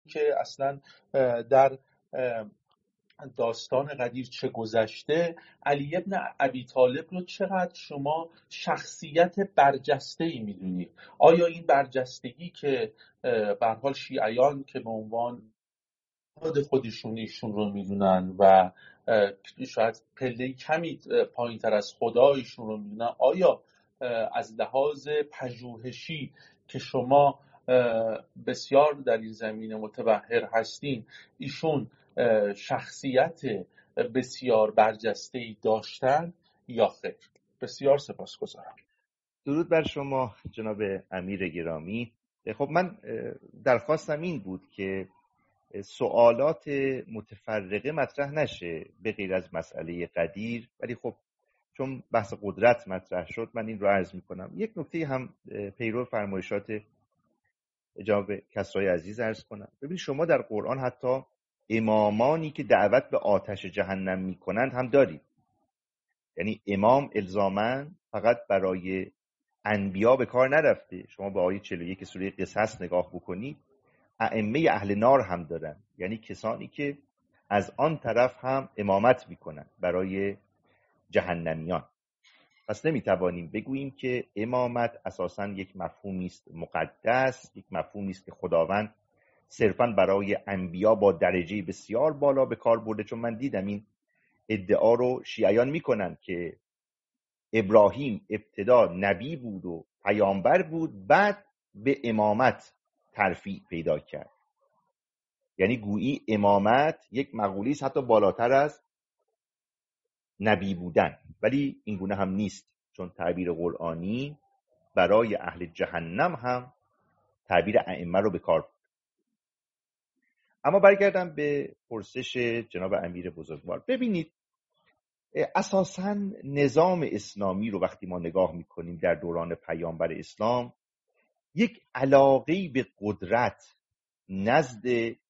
که اصلا در داستان قدیر چه گذشته، علی ابن ابی طالب رو چقدر شما شخصیت برجسته‌ای میدونید؟ آیا این برجستگی که به هر حال شیعیان که به عنوان خودشون ایشون رو میدونن و شاید پله کمی پایین تر از خدا ایشون رو میدونن، آیا از لحاظ پژوهشی که شما بسیار در این زمینه متبحر هستین، ایشون شخصیت بسیار برجسته‌ای داشتن یا خیر؟ بسیار سپاسگزارم. درود بر شما جناب امیر گرامی. خب من درخواستم این بود که سوالات متفرقه مطرح نشه به غیر از مسئله قدیر، ولی خب چون بحث قدرت مطرح شد من این رو عرض میکنم. یک نکته هم پیرو فرمایشات جناب کسرای عزیز عرض کنم. ببینید شما در قرآن حتی امامانی که دعوت به آتش جهنم میکنند هم دارید. یعنی امام الزاماً فقط برای انبیا به کار نرفته. شما به آیه 41 سوره قصص نگاه بکنید، ائمه اهل نار هم دارن، یعنی کسانی که از آن طرف هم امامت میکنن برای جهنمیان. پس نمیتوانیم بگوییم که امامت اساساً یک مفهومی است مقدس، یک مفهومی است که خداوند صرفاً برای انبیا با درجه بسیار بالا به کار برده. چون من دیدم این ادعا رو شیعیان میکنن که ابراهیم ابتدا نبی بود و پیامبر بود، بعد به امامت ترفیع پیدا کرد. یعنی گویی امامت یک مقوله است حتی بالاتر از نبی بودن، ولی این گونه هم نیست، چون تعبیر قرآنی برای اهل جهنم هم تعبیر ائمه رو به کار برد. اما برگردم به پرسش جناب امیر بزرگوار. ببینید اساساً نظام اسلامی رو وقتی ما نگاه میکنیم در دوران پیامبر اسلام، یک علاقه‌ای به قدرت نزد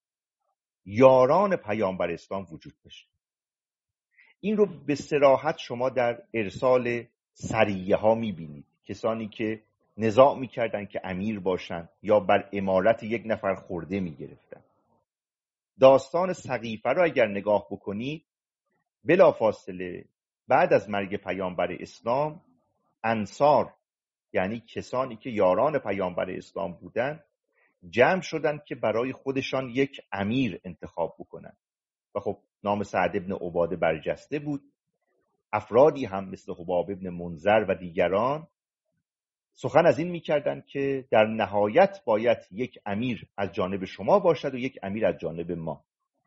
یاران پیامبر اسلام وجود داشت. این رو به صراحت شما در ارسال سریه ها میبینید. کسانی که نزاع میکردن که امیر باشن یا بر امارت یک نفر خورده میگرفتن. داستان سقیفه رو اگر نگاه بکنید، بلافاصله بعد از مرگ پیامبر اسلام انصار، یعنی کسانی که یاران پیامبر اسلام بودن، جمع شدند که برای خودشان یک امیر انتخاب بکنن و خب نام سعد ابن عباده برجسته بود. افرادی هم مثل حباب ابن منذر و دیگران سخن از این میکردند که در نهایت باید یک امیر از جانب شما باشد و یک امیر از جانب ما.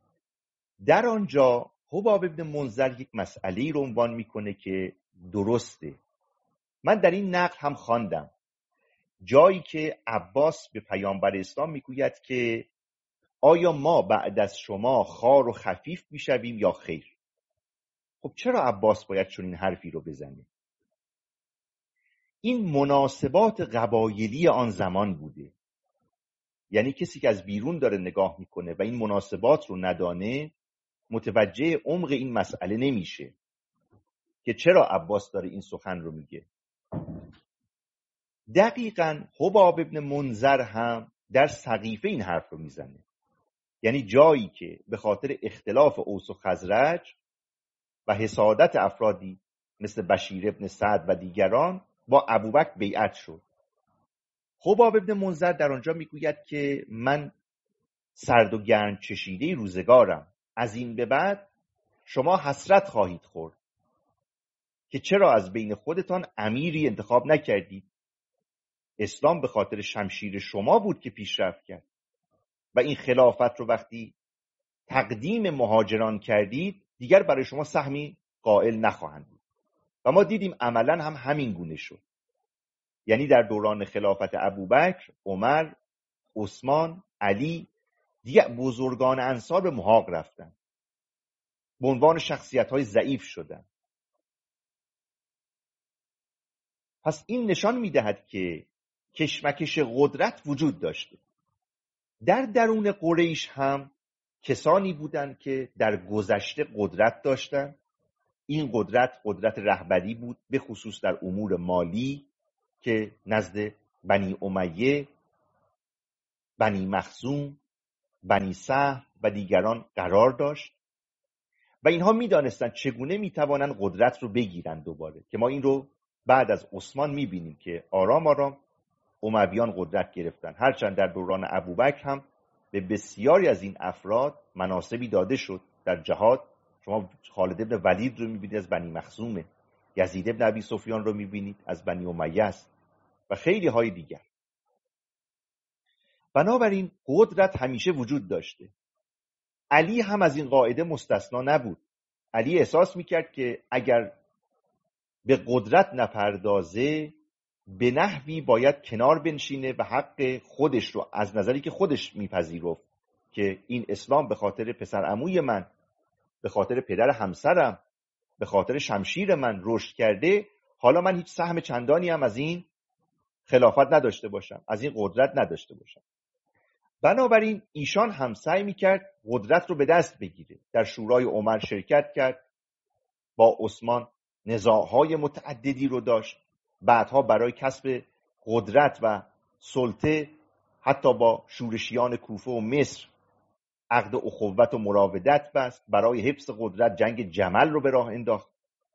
در آنجا حباب ابن منذر یک مسئله‌ای رو عنوان میکنه که درسته. من در این نقل هم خواندم جایی که عباس به پیامبر اسلام میگوید که آیا ما بعد از شما خوار و خفیف میشویم یا خیر؟ خب چرا عباس باید چون این حرفی رو بزنه؟ این مناسبات قبایلی آن زمان بوده. یعنی کسی که از بیرون داره نگاه میکنه و این مناسبات رو ندانه، متوجه عمق این مسئله نمیشه که چرا عباس داره این سخن رو میگه. دقیقاً حباب ابن منذر هم در سقیفه این حرف رو میزنه. یعنی جایی که به خاطر اختلاف اوس و خزرج و حسادت افرادی مثل بشیر ابن سعد و دیگران با ابوبکر بیعت شد. حباب ابن منذر در آنجا میگوید که من سرد و گرم چشیده روزگارم، از این به بعد شما حسرت خواهید خورد که چرا از بین خودتان امیری انتخاب نکردید. اسلام به خاطر شمشیر شما بود که پیشرفت کرد و این خلافت رو وقتی تقدیم مهاجران کردید دیگر برای شما سهمی قائل نخواهند بود. و ما دیدیم عملاً هم همین گونه شد. یعنی در دوران خلافت ابوبکر، عمر، عثمان، علی، دیگر بزرگان انصار به محاق رفتن، به عنوان شخصیت‌های ضعیف شدن. پس این نشان می‌دهد که کشمکش قدرت وجود داشته. در درون قریش هم کسانی بودند که در گذشته قدرت داشتند. این قدرت رهبری بود، به خصوص در امور مالی که نزد بنی امیه، بنی مخزوم بنی سهم و دیگران قرار داشت و اینها میدانستند چگونه میتوانند قدرت رو بگیرن دوباره، که ما این رو بعد از عثمان میبینیم که آرام آرام امویان قدرت گرفتن، هرچند در دوران ابوبکر هم به بسیاری از این افراد مناصبی داده شد در جهاد. شما خالد بن ولید رو میبینید از بنی مخزومه، یزید بن ابی سفیان رو میبینید از بنی امیه است و خیلی های دیگر. بنابراین قدرت همیشه وجود داشته. علی هم از این قاعده مستثنا نبود. علی احساس میکرد که اگر به قدرت نپردازه به نحوی باید کنار بنشینه و حق خودش رو از نظری که خودش میپذیرفت که این اسلام به خاطر پسر عموی من، به خاطر پدر همسرم، به خاطر شمشیر من رشد کرده، حالا من هیچ سهم چندانی هم از این خلافت نداشته باشم، از این قدرت نداشته باشم. بنابراین ایشان هم سعی میکرد قدرت رو به دست بگیره. در شورای عمر شرکت کرد، با عثمان نزاعهای متعددی رو داشت، بعدها برای کسب قدرت و سلطه حتی با شورشیان کوفه و مصر عقد اخوت و مراودت بست، برای حفظ قدرت جنگ جمل رو به راه انداخت.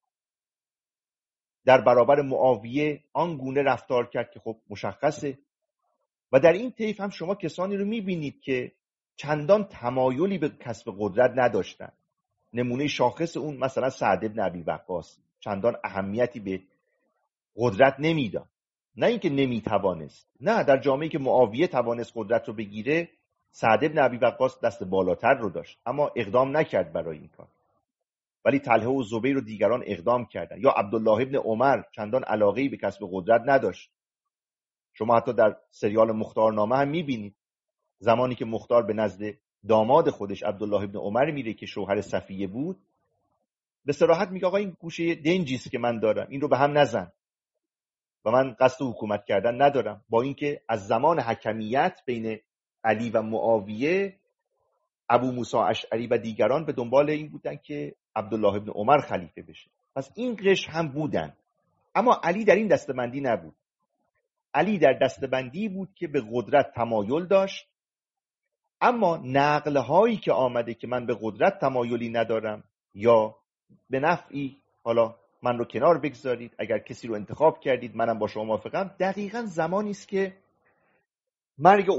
در برابر معاویه آنگونه رفتار کرد که خب مشخصه. و در این طیف هم شما کسانی رو میبینید که چندان تمایلی به کسب قدرت نداشتن. نمونه شاخص اون مثلا سعد بن ابی وقاص چندان اهمیتی به قدرت نمیداد. نه اینکه نمیتوانست، نه، در جامعه‌ای که معاویه توانست قدرت رو بگیره، سعد بن ابی وقاص دست بالاتر رو داشت، اما اقدام نکرد برای این کار. ولی طلحه و زبیر و دیگران اقدام کردند. یا عبدالله ابن عمر چندان علاقه‌ای به کسب قدرت نداشت. شما حتی در سریال مختارنامه هم میبینید زمانی که مختار به نزد داماد خودش عبدالله ابن عمر میره که شوهر صفیه بود، به صراحت میگه آقا این گوشه دنجیست که من دارم، این رو به هم نزن و من قصد حکومت کردن ندارم. با اینکه از زمان حکمیت بین علی و معاویه ابو موسی اشعری و دیگران به دنبال این بودن که عبدالله ابن عمر خلیفه بشه. پس این قش هم بودن، اما علی در این دستبندی نبود. علی در دستبندی بود که به قدرت تمایل داشت، اما نقل‌هایی که آمده که من به قدرت تمایلی ندارم یا به نفعی حالا من رو کنار بگذارید، اگر کسی رو انتخاب کردید منم با شما موافقم، دقیقاً زمانی است که مرگ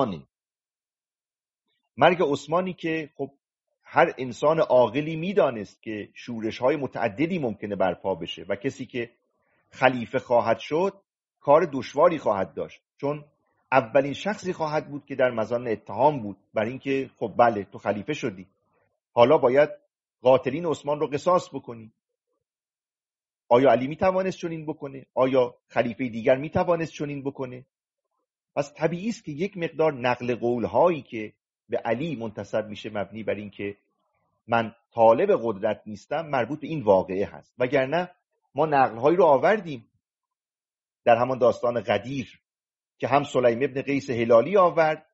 عثمانی که خب هر انسان عاقلی میدانست که شورش‌های متعددی ممکنه برپا بشه و کسی که خلیفه خواهد شد کار دشواری خواهد داشت، چون اولین شخصی خواهد بود که در مزان اتهام بود بر اینکه خب بله تو خلیفه شدی، حالا باید قاتلین عثمان رو قصاص بکنی. آیا علی میتوانست چنین بکنه؟ آیا خلیفه دیگر میتوانست چنین بکنه؟ پس طبیعی است که یک مقدار نقل قول هایی که به علی منتسب میشه مبنی بر این که من طالب قدرت نیستم مربوط به این واقعه هست، وگرنه ما نقل هایی رو آوردیم در همان داستان غدیر که هم سلیم ابن قیس هلالی آورد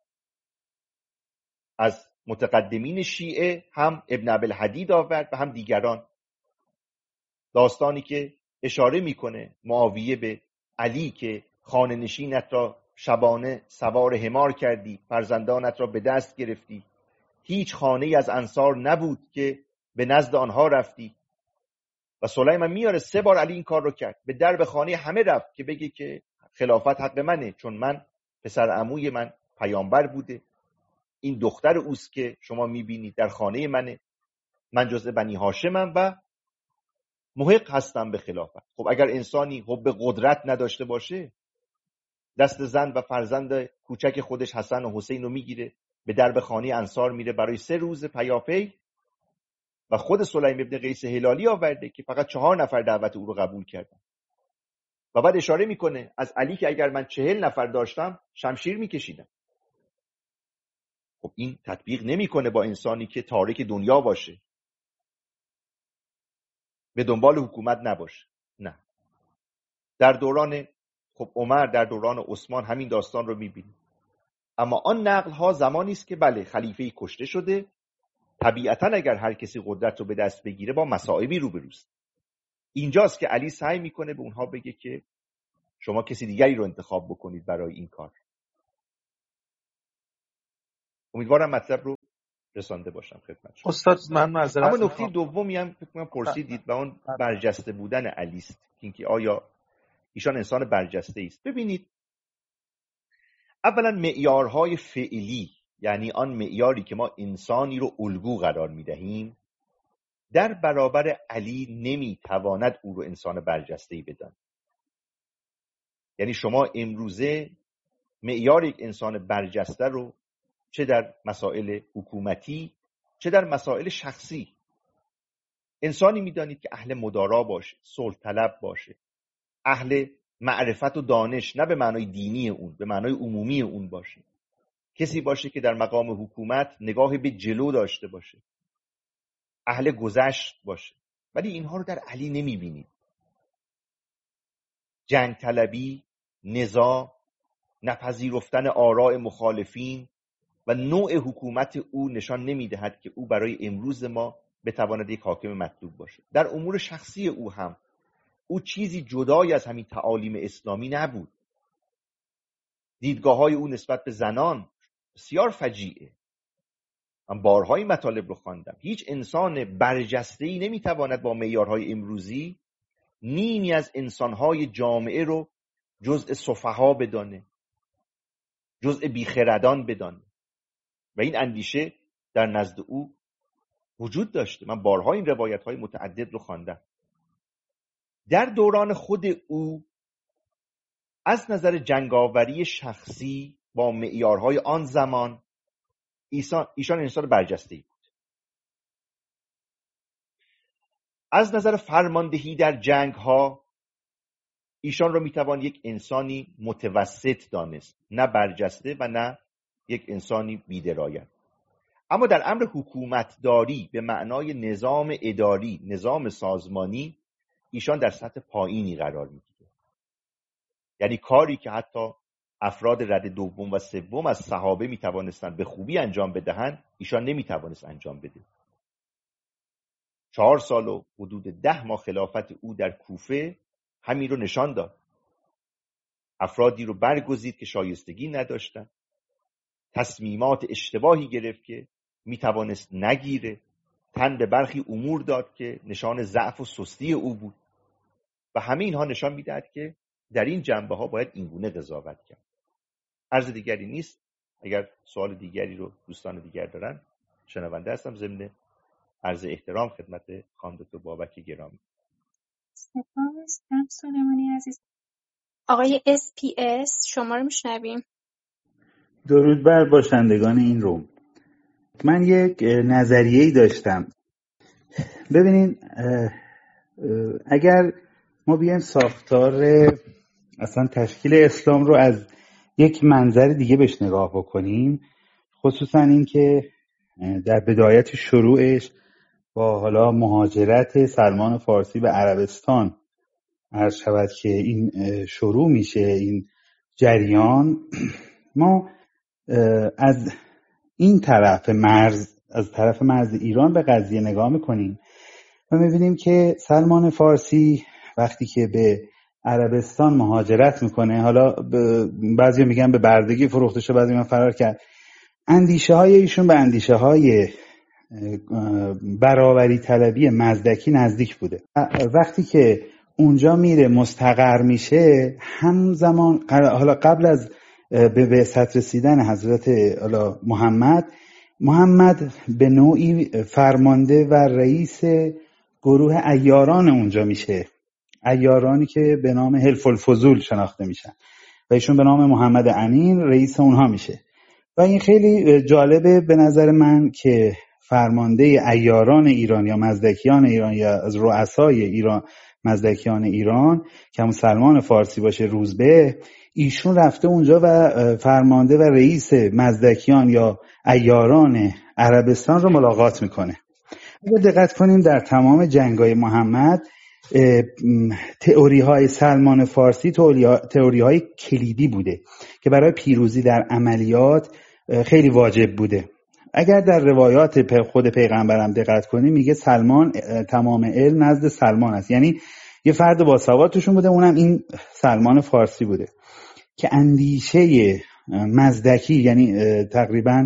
از متقدمین شیعه، هم ابن ابوالحدید آورد و هم دیگران، داستانی که اشاره میکنه معاویه به علی که خانه نشینت را شبانه سوار حمار کردی، فرزندانت را به دست گرفتی، هیچ خانه‌ای از انصار نبود که به نزد آنها رفتی. و سلیمان میاره 3 بار علی این کار رو کرد، به درب خانه همه رفت که بگه که خلافت حق منه، چون من پسر عموی من پیامبر بوده، این دختر اوست که شما میبینید در خانه منه، من جزء بنی هاشمم و محق هستم به خلافت. خب اگر انسانی حب قدرت نداشته باشه، دست زن و فرزند کوچک خودش حسن و حسین رو میگیره، به درب خانه انصار میره برای 3 روز پیاپی و خود سلیم ابن قیس هلالی آورده که فقط 4 نفر دعوت او رو قبول کردن و بعد اشاره میکنه از علی که اگر من 40 نفر داشتم شمشیر میکشیدم. خب این تطبیق نمیکنه با انسانی که تارک دنیا باشه، به دنبال حکومت نباشه. نه، در دوران خب عمر، در دوران عثمان همین داستان رو میبینیم. اما آن نقل ها زمانی است که بله خلیفه کشته شده، طبیعتا اگر هر کسی قدرت رو به دست بگیره با مصائبی روبروست. اینجاست که علی سعی میکنه به اونها بگه که شما کسی دیگری رو انتخاب بکنید برای این کار. امیدوارم مطلب رو رسانده باشم خدمت شما. استاد من معذرت اما نکته دومی هم فکر کنم پرسیدید و اون برجسته بودن علی است، اینکه آیا ایشان انسان برجسته است. ببینید، اولا معیارهای فعلی، یعنی آن معیاری که ما انسانی رو الگو قرار میدهیم، در برابر علی نمیتواند او رو انسان برجسته‌ای بداند. یعنی شما امروزه معیار یک انسان برجسته رو چه در مسائل حکومتی چه در مسائل شخصی انسانی میدانید که اهل مدارا باشه، صلح طلب باشه، اهل معرفت و دانش، نه به معنای دینی اون، به معنای عمومی اون باشه، کسی باشه که در مقام حکومت نگاه به جلو داشته باشه، اهل گذشت باشه. ولی اینها رو در علی نمیبینید. جنگ طلبی، نزاع، نپذیرفتن آراء مخالفین و نوع حکومت او نشان نمیدهد که او برای امروز ما بتواند یک حاکم مطلوب باشه. در امور شخصی او هم او چیزی جدای از همین تعالیم اسلامی نبود. دیدگاه‌های او نسبت به زنان بسیار فجیعه. من بارها این مطالب رو خواندم. هیچ انسان برجسته‌ای نمیتواند با معیارهای امروزی نیمی از انسانهای جامعه رو جزء سفها بدانه، جزء بیخردان بدانه. و این اندیشه در نزد او وجود داشته. من بارها این روایت‌های متعدد رو خواندم. در دوران خود او از نظر جنگاوری شخصی با معیارهای آن زمان ایشان انسان برجسته‌ای بود. از نظر فرماندهی در جنگ‌ها ایشان رو میتوان یک انسانی متوسط دانست، نه برجسته و نه یک انسانی بی‌درایت. اما در امر حکومتداری به معنای نظام اداری، نظام سازمانی، ایشان در سطح پایینی قرار میگیره. یعنی کاری که حتی افراد رده دوم و سوم از صحابه میتوانستند به خوبی انجام بدهند، ایشان نمیتوانست انجام بده. 4 سال و حدود 10 ماه خلافت او در کوفه همین رو نشان داد. افرادی رو برگزید که شایستگی نداشتند، تصمیمات اشتباهی گرفت که میتوانست نگیره، تن به برخی امور داد که نشان ضعف و سستی او بود و همه اینها نشان میدهد که در این جنبه ها باید اینگونه قضاوت کرد. عرض دیگری نیست. اگر سوال دیگری رو دوستان دیگر دارن شنونده هستم. ضمن عرض احترام خدمت خانم دکتر بابک گرامی. سپاس. سلیمانی عزیز. آقای SPS شما رو میشنویم. درود بر باشندگان این روم. من یک نظریه‌ای داشتم. ببینین، اگر ما بیایم ساختار اصلا تشکیل اسلام رو از یک منظر دیگه بهش نگاه بکنیم، خصوصا این که در بدایت شروعش با حالا مهاجرت سلمان فارسی به عربستان عرض شود که این شروع میشه این جریان، ما از این طرف مرز، از طرف مرز ایران به قضیه نگاه میکنیم و میبینیم که سلمان فارسی وقتی که به عربستان مهاجرت میکنه، حالا بعضی میگن به بردگی فروخته شد، بعضی میگن فرار کرد، اندیشه های ایشون به اندیشه های برابری طلبی مزدکی نزدیک بوده. وقتی که اونجا میره مستقر میشه، همزمان حالا قبل از به بعثت رسیدن حضرت محمد به نوعی فرمانده و رئیس گروه عیاران اونجا میشه، عیارانی که به نام حلف الفضول شناخته میشن و ایشون به نام محمد امین رئیس اونها میشه. و این خیلی جالبه به نظر من که فرمانده عیاران ایران یا مزدکیان ایران یا از رؤسای ایران مزدکیان ایران که همون سلمان فارسی باشه، روزبه، ایشون رفته اونجا و فرمانده و رئیس مزدکیان یا عیاران عربستان رو ملاقات میکنه. اگه دقت کنیم در تمام جنگ‌های محمد تئوری‌های سلمان فارسی تئوری‌های کلیدی بوده که برای پیروزی در عملیات خیلی واجب بوده. اگر در روایات خود پیغمبرم دقت کنیم، میگه سلمان تمام علم نزد سلمان است، یعنی یه فرد باسواد توشون بوده، اونم این سلمان فارسی بوده که اندیشه مزدکی، یعنی تقریبا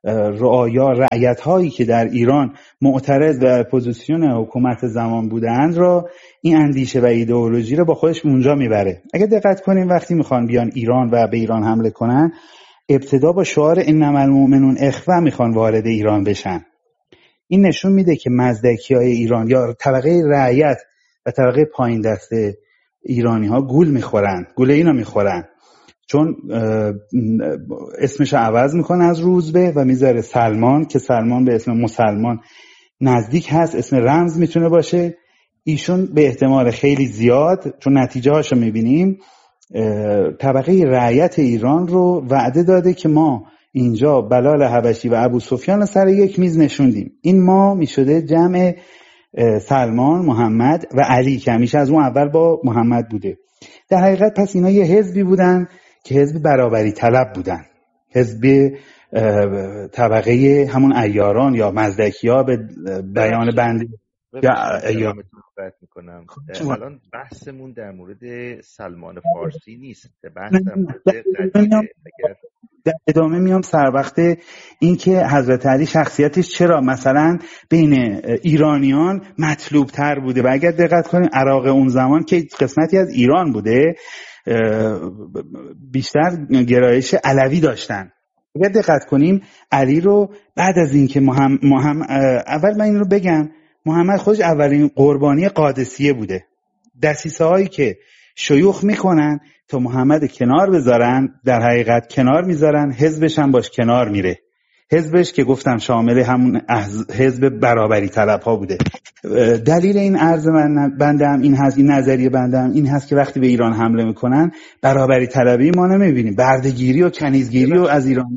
رعایا رعیت هایی که در ایران معترض به پوزیشن حکومت زمان بودند را این اندیشه و ایدئولوژی رو با خودش اونجا میبره. اگه دقت کنیم وقتی میخوان بیان ایران و به ایران حمله کنن، ابتدا با شعار انما المؤمنون اخوه میخوان وارد ایران بشن. این نشون میده که مزدکیای ایران یا طبقه رعیت و طبقه پایین دست ایرانی ها گول اینو میخورن، چون اسمش عوض میکنه از روزبه و میذاره سلمان، که سلمان به اسم مسلمان نزدیک هست، اسم رمز میتونه باشه. ایشون به احتمال خیلی زیاد، چون نتیجه هاشو میبینیم، طبقه رعیت ایران رو وعده داده که ما اینجا بلال حبشی و ابو سفیان رو سر یک میز نشوندیم. این ما میشده جمع سلمان، محمد و علی که همیشه از اون اول با محمد بوده. در حقیقت پس اینا یه حزبی بودن که حزب برابری طلب بودن، حزب طبقه همون عیاران یا مزدکی‌ها به بیان بنده یا میکنم. الان بحثمون در مورد سلمان فارسی نیست، بحث در مورد در ادامه میام سر وقت این که حضرت علی شخصیتش چرا مثلا بین ایرانیان مطلوب تر بوده. و اگر دقت کنیم عراق اون زمان که قسمتی از ایران بوده بیشتر گرایش علوی داشتن. اگر دقت کنیم علی رو بعد از این که اول من این رو بگم، محمد خودش اولین قربانی قادسیه بوده. دسیسه هایی که شیوخ میکنن تا محمد کنار بذارن، در حقیقت کنار میذارن، حزبش هم باش کنار میره. حزبش که گفتم شامل همون حزب برابری طلب ها بوده. دلیل این عرض بندم این هست، این نظریه بندم این هست که وقتی به ایران حمله میکنن برابری طلبی ما نمیبینیم، بردهگیری و کنیزگیری و از ایران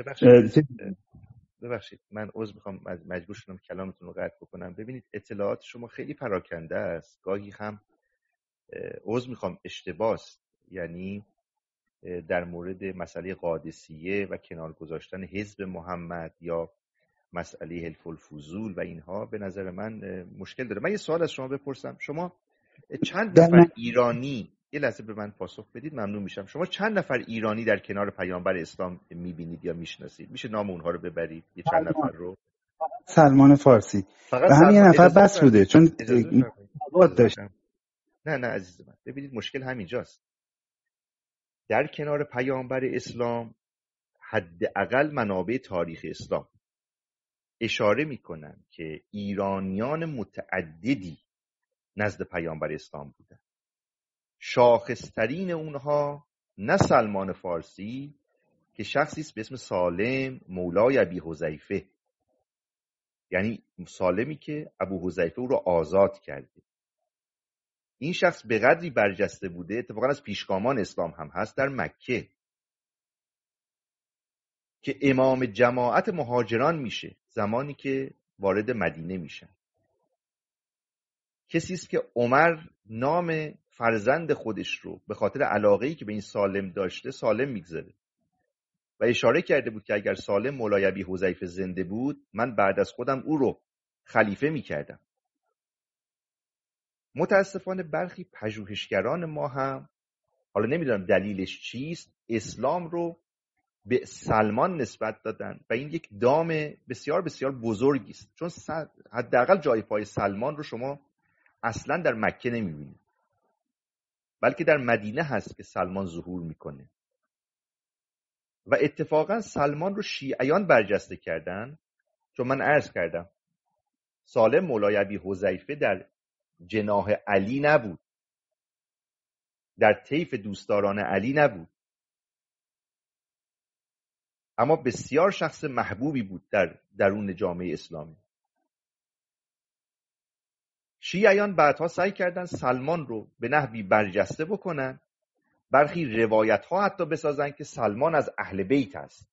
ببخشید من عذر میخوام، مجبور شدم کلامتون رو قطع بکنم. ببینید اطلاعات شما خیلی پراکنده است، گاهی هم عذر میخوام اشتباه است. یعنی در مورد مسئله قادسیه و کنار گذاشتن حزب محمد یا مسئله حلف الفضول و اینها به نظر من مشکل داره. من یه سوال از شما بپرسم، شما چند نفر ایرانی، یه لحظه به من پاسخ بدید ممنون میشم، شما چند نفر ایرانی در کنار پیامبر اسلام میبینید یا میشناسید؟ میشه نام اونها رو ببرید؟ یه چند نفر رو. سلمان فارسی و همین یه نفر بس بوده چون داشت. نه عزیز من، ببینید مشکل همینجاست. در کنار پیامبر اسلام حداقل منابع تاریخ اسلام اشاره میکنن که ایرانیان متعددی نزد پیامبر اسلام بودن. شاخصترین اونها نه سلمان فارسی که شخصی است به اسم سالم مولای ابی حذیفه، یعنی سالمی که ابو حذیفه او را آزاد کرده. این شخص به قدری برجسته بوده، اتفاقا از پیشگامان اسلام هم هست در مکه، که امام جماعت مهاجران میشه زمانی که وارد مدینه میشن. کسی است که عمر نام فرزند خودش رو به خاطر علاقه‌ای که به این سالم داشته سالم میگذاره و اشاره کرده بود که اگر سالم مولای ابی حذیفه زنده بود من بعد از خودم او رو خلیفه میکردم. متاسفانه برخی پژوهشگران ما هم، حالا نمیدونم دلیلش چیست، اسلام رو به سلمان نسبت دادن و این یک دام بسیار بسیار بزرگی است، چون حداقل جای پای سلمان رو شما اصلا در مکه نمیبینید، بلکه در مدینه هست که سلمان ظهور میکنه. و اتفاقا سلمان رو شیعیان برجسته کردن، چون من عرض کردم سالم مولای ابی حذیفه در جناح علی نبود، در طیف دوستداران علی نبود، اما بسیار شخص محبوبی بود در درون جامعه اسلامی. شیعیان بعدها سعی کردن سلمان رو به نحوی برجسته بکنن، برخی روایت ها حتی بسازن که سلمان از اهل بیت است،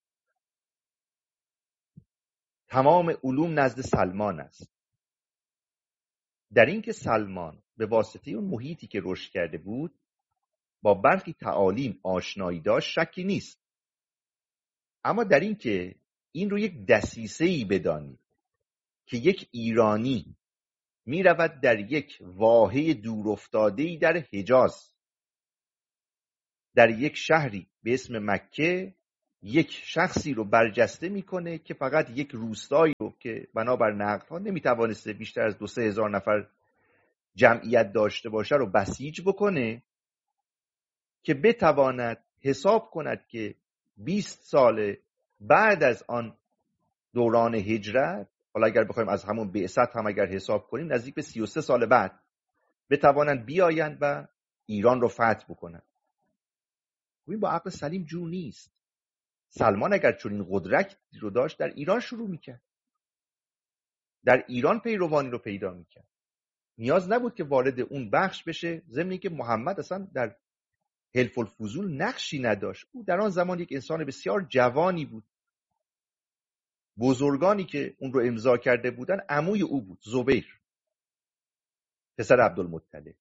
تمام علوم نزد سلمان است. در این که سلمان به واسطه اون محیطی که رشد کرده بود با برخی تعالیم آشنایی داشت شکی نیست، اما در این که این رو یک دسیسه‌ای بدانید که یک ایرانی می رود در یک واحه دورافتاده‌ای در حجاز، در یک شهری به اسم مکه یک شخصی رو برجسته میکنه که فقط یک روستایی رو که بنابر نقل‌ها نمیتوانسته بیشتر از 2-3 هزار نفر جمعیت داشته باشه رو بسیج بکنه که بتواند حساب کند که 20 سال بعد از آن دوران هجرت، حالا اگر بخوایم از همون بعثت هم اگر حساب کنیم، نزدیک به 33 سال بعد بتوانند بیایند و ایران رو فتح بکنند. این با عقل سلیم جور نیست. سلمان اگر چون این قدرتی رو داشت در ایران شروع میکرد، در ایران پیروانی رو پیدا میکرد، نیاز نبود که وارد اون بخش بشه. ضمن اینکه محمد اصلا در حلف الفضول نقشی نداشت. او در آن زمان یک انسان بسیار جوانی بود. بزرگانی که اون رو امضا کرده بودن عموی او بود، زبیر پسر عبدالمطلب.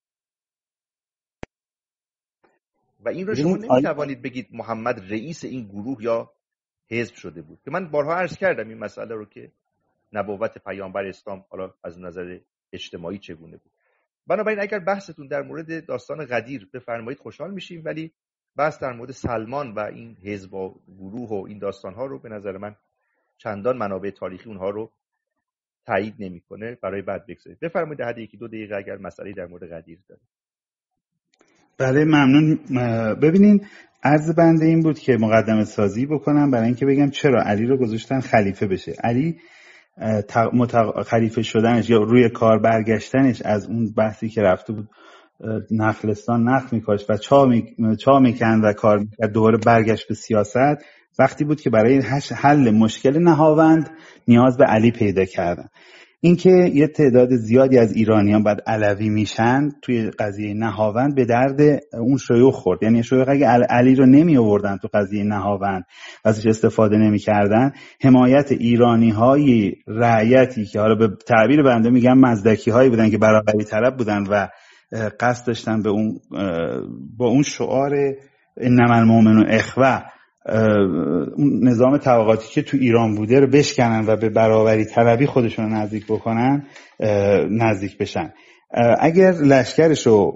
و این رو شما نمیتوانید بگید محمد رئیس این گروه یا حزب شده بود، که من بارها عرض کردم این مسئله رو که نبوت پیامبر اسلام حالا از نظر اجتماعی چگونه بود. بنابراین اگر بحثتون در مورد داستان غدیر بفرمایید خوشحال میشیم، ولی بحث در مورد سلمان و این حزب و گروه و این داستان‌ها رو به نظر من چندان منابع تاریخی اونها رو تایید نمی‌کنه. برای بعد بگذارید. بفرمایید حد 1-2 دقیقه اگر مسئله در مورد غدیر دارید. بله ممنون. ببینین عرض بنده این بود که مقدمه سازی بکنم برای اینکه بگم چرا علی رو گذاشتن خلیفه بشه. علی خلیفه شدنش یا روی کار برگشتنش از اون بحثی که رفته بود نخلستان نخل میکاشت و چا میکند و کار میکرد، دوباره برگشت به سیاست، وقتی بود که برای حل مشکل نهاوند نیاز به علی پیدا کردن. اینکه یه تعداد زیادی از ایرانیان بعد علوی میشن توی قضیه نهاوند به درد اون شیوخ خورد. یعنی شیوخ اگه علی رو نمی آوردن تو قضیه نهاوند و ازش استفاده نمی کردن، حمایت ایرانی های رعیتی که حالا به تعبیر بنده میگم مزدکی هایی بودن که برابری طلب بودن و قصد داشتن به اون با اون شعار انما المؤمنون اخوه اون نظام طبقاتی که تو ایران بوده رو بشکنن و به برابری طلبی خودشون رو نزدیک بکنن، نزدیک بشن. اگر لشکرشو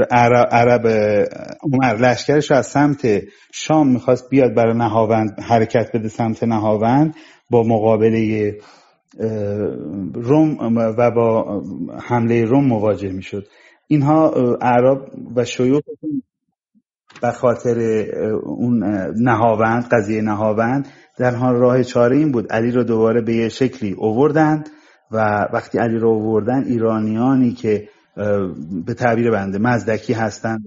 عمر لشکرشو از سمت شام میخواست بیاد برای نهاوند حرکت بده سمت نهاوند، با مقابله روم و با حمله روم مواجه میشد. اینها اعراب و شیوخ به خاطر اون نهاوند، قضیه نهاوند، در حال راه چاره این بود علی رو دوباره به یه شکلی آوردند و وقتی علی رو آوردن، ایرانیانی که به تعبیر بنده مزدکی هستند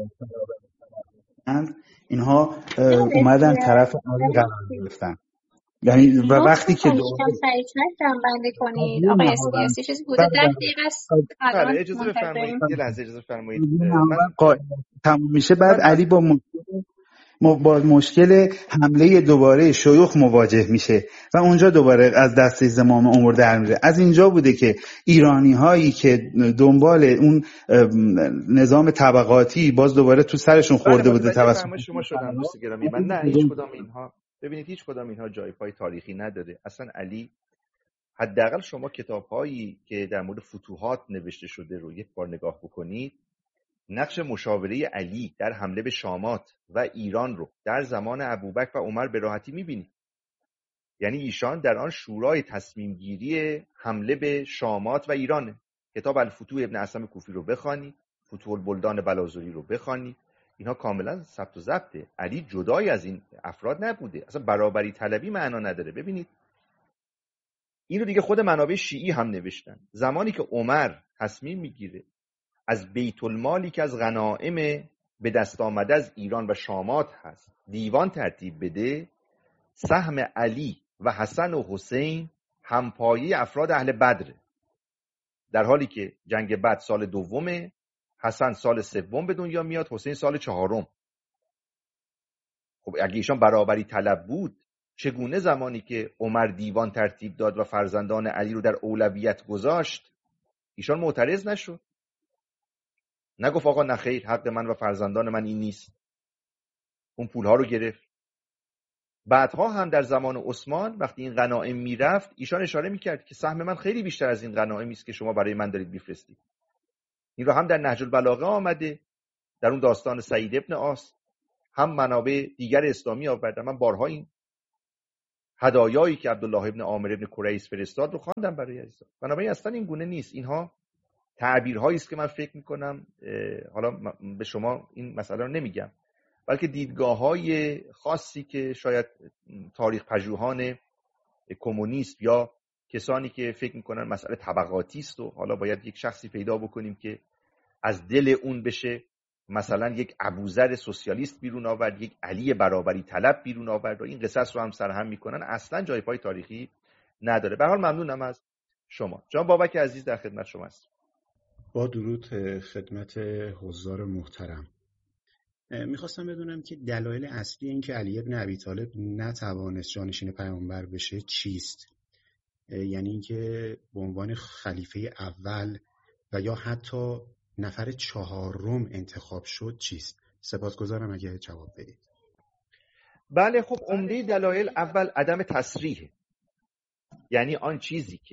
اینها اومدن طرف علی قرار گرفتن. یعنی و وقتی که بنده کنید آقای اسپیاسی چیزی بوده 10 دقیقه است. بله اجازه بفرمایید، یه لحظه اجازه فرمایید. من تموم میشه بعد علی با مشکل حمله دوباره شیوخ مواجه میشه و اونجا دوباره از دست زمام امور در میره. از اینجا بوده که ایرانی هایی که دنبال اون نظام طبقاتی باز دوباره تو سرشون خورده بوده توسط شما شدن دوست گرامی من. نه هیچ کدام اینها، ببینید هیچ کدام اینها جای پای تاریخی نداره. اصلا علی، حداقل شما کتاب‌هایی که در مورد فتوحات نوشته شده رو یک بار نگاه بکنید، نقش مشاوره علی در حمله به شامات و ایران رو در زمان ابوبکر و عمر به راحتی می‌بینید. یعنی ایشان در آن شورای تصمیم گیری حمله به شامات و ایرانه. کتاب الفتوح ابن اسم کوفی رو بخوانید، فتوح البلدان بلازوری رو بخوانید، اینها کاملا ثبت و ضبطه. علی جدای از این افراد نبوده. اصلا برابری طلبی معنا نداره. ببینید این رو دیگه خود منابع شیعی هم نوشتن. زمانی که عمر تصمیم میگیره از بیت المالی که از غنائم به دست آمده از ایران و شامات هست دیوان ترتیب بده، سهم علی و حسن و حسین همپایه افراد اهل بدره، در حالی که جنگ بدر سال 2، حسن سال 3 به دنیا میاد، حسین سال 4. خب اگه ایشان برابری طلب بود، چگونه زمانی که عمر دیوان ترتیب داد و فرزندان علی رو در اولویت گذاشت ایشان معترض نشد؟ نگفت آقا نخیر، حق من و فرزندان من این نیست، اون پولها رو گرفت. بعدها هم در زمان عثمان وقتی این غنایم میرفت، ایشان اشاره میکرد که سهم من خیلی بیشتر از این غنایمی است که شما برای من دارید میفرستید. این رو هم در نهج البلاغه آمده، در اون داستان سعید ابن عاص، هم منابع دیگر اسلامی آوردن. من بارها این هدایایی که عبدالله ابن عامر ابن کریس فرستاد رو خواندم برای عزیزان. بنابراین اصلا این گونه نیست. اینها تعبیرهایی است که من فکر میکنم، حالا به شما این مسئله رو نمیگم، بلکه دیدگاه‌های خاصی که شاید تاریخ پژوهان کمونیست یا کسانی که فکر میکنن مسئله طبقاتی است و حالا باید یک شخصی پیدا بکنیم که از دل اون بشه مثلا یک ابوذر سوسیالیست بیرون آورد، یک علی برابری طلب بیرون آورد و این قصص رو هم سرهم میکنن، اصلا جای پای تاریخی نداره. به هر حال ممنونم از شما. جان بابک عزیز در خدمت شما است. با درود خدمت حضار محترم. میخواستم بدونم که دلایل اصلی این که علی بن ابی طالب نتوانست جانشین پیامبر بشه چیست؟ یعنی اینکه به عنوان خلیفه اول و یا حتی نفر 4 انتخاب شد چیست؟ سپاسگزارم اگه جواب بدید. بله، خب عمده دلایل اول عدم تصریح، یعنی آن چیزی که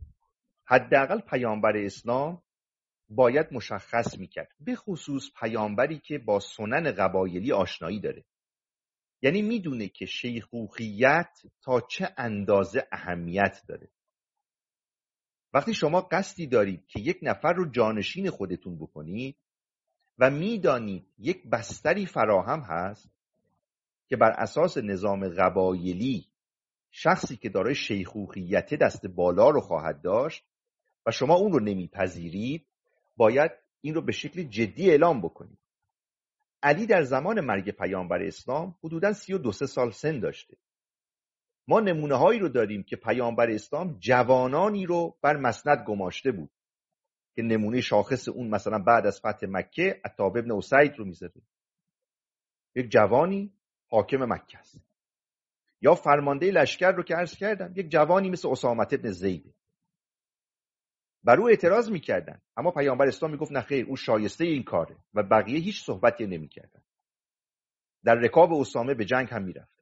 حداقل پیامبر اسلام باید مشخص میکرد، به خصوص پیامبری که با سنن قبایلی آشنایی داره، یعنی میدونه که شیخوخیت تا چه اندازه اهمیت داره. وقتی شما قصدی دارید که یک نفر رو جانشین خودتون بکنید و میدانید یک بستری فراهم هست که بر اساس نظام قبایلی شخصی که دارای شیخوخیت دست بالا رو خواهد داشت و شما اون رو نمیپذیرید، باید این رو به شکل جدی اعلام بکنید. علی در زمان مرگ پیامبر اسلام حدوداً 32 سال سن داشته. ما نمونه هایی رو داریم که پیامبر اسلام جوانانی رو بر مسند گماشته بود که نمونه شاخص اون مثلا بعد از فتح مکه عتاب ابن اسید رو میذاره. یک جوانی حاکم مکه است، یا فرمانده لشکر رو که عرض کردم یک جوانی مثل اسامه ابن زید. بر او اعتراض میکردن، اما پیامبر اسلام میگفت نه خیر، او شایسته این کاره و بقیه هیچ صحبتی نمیکردن. در رکاب اسامه به جنگ هم میرفتن.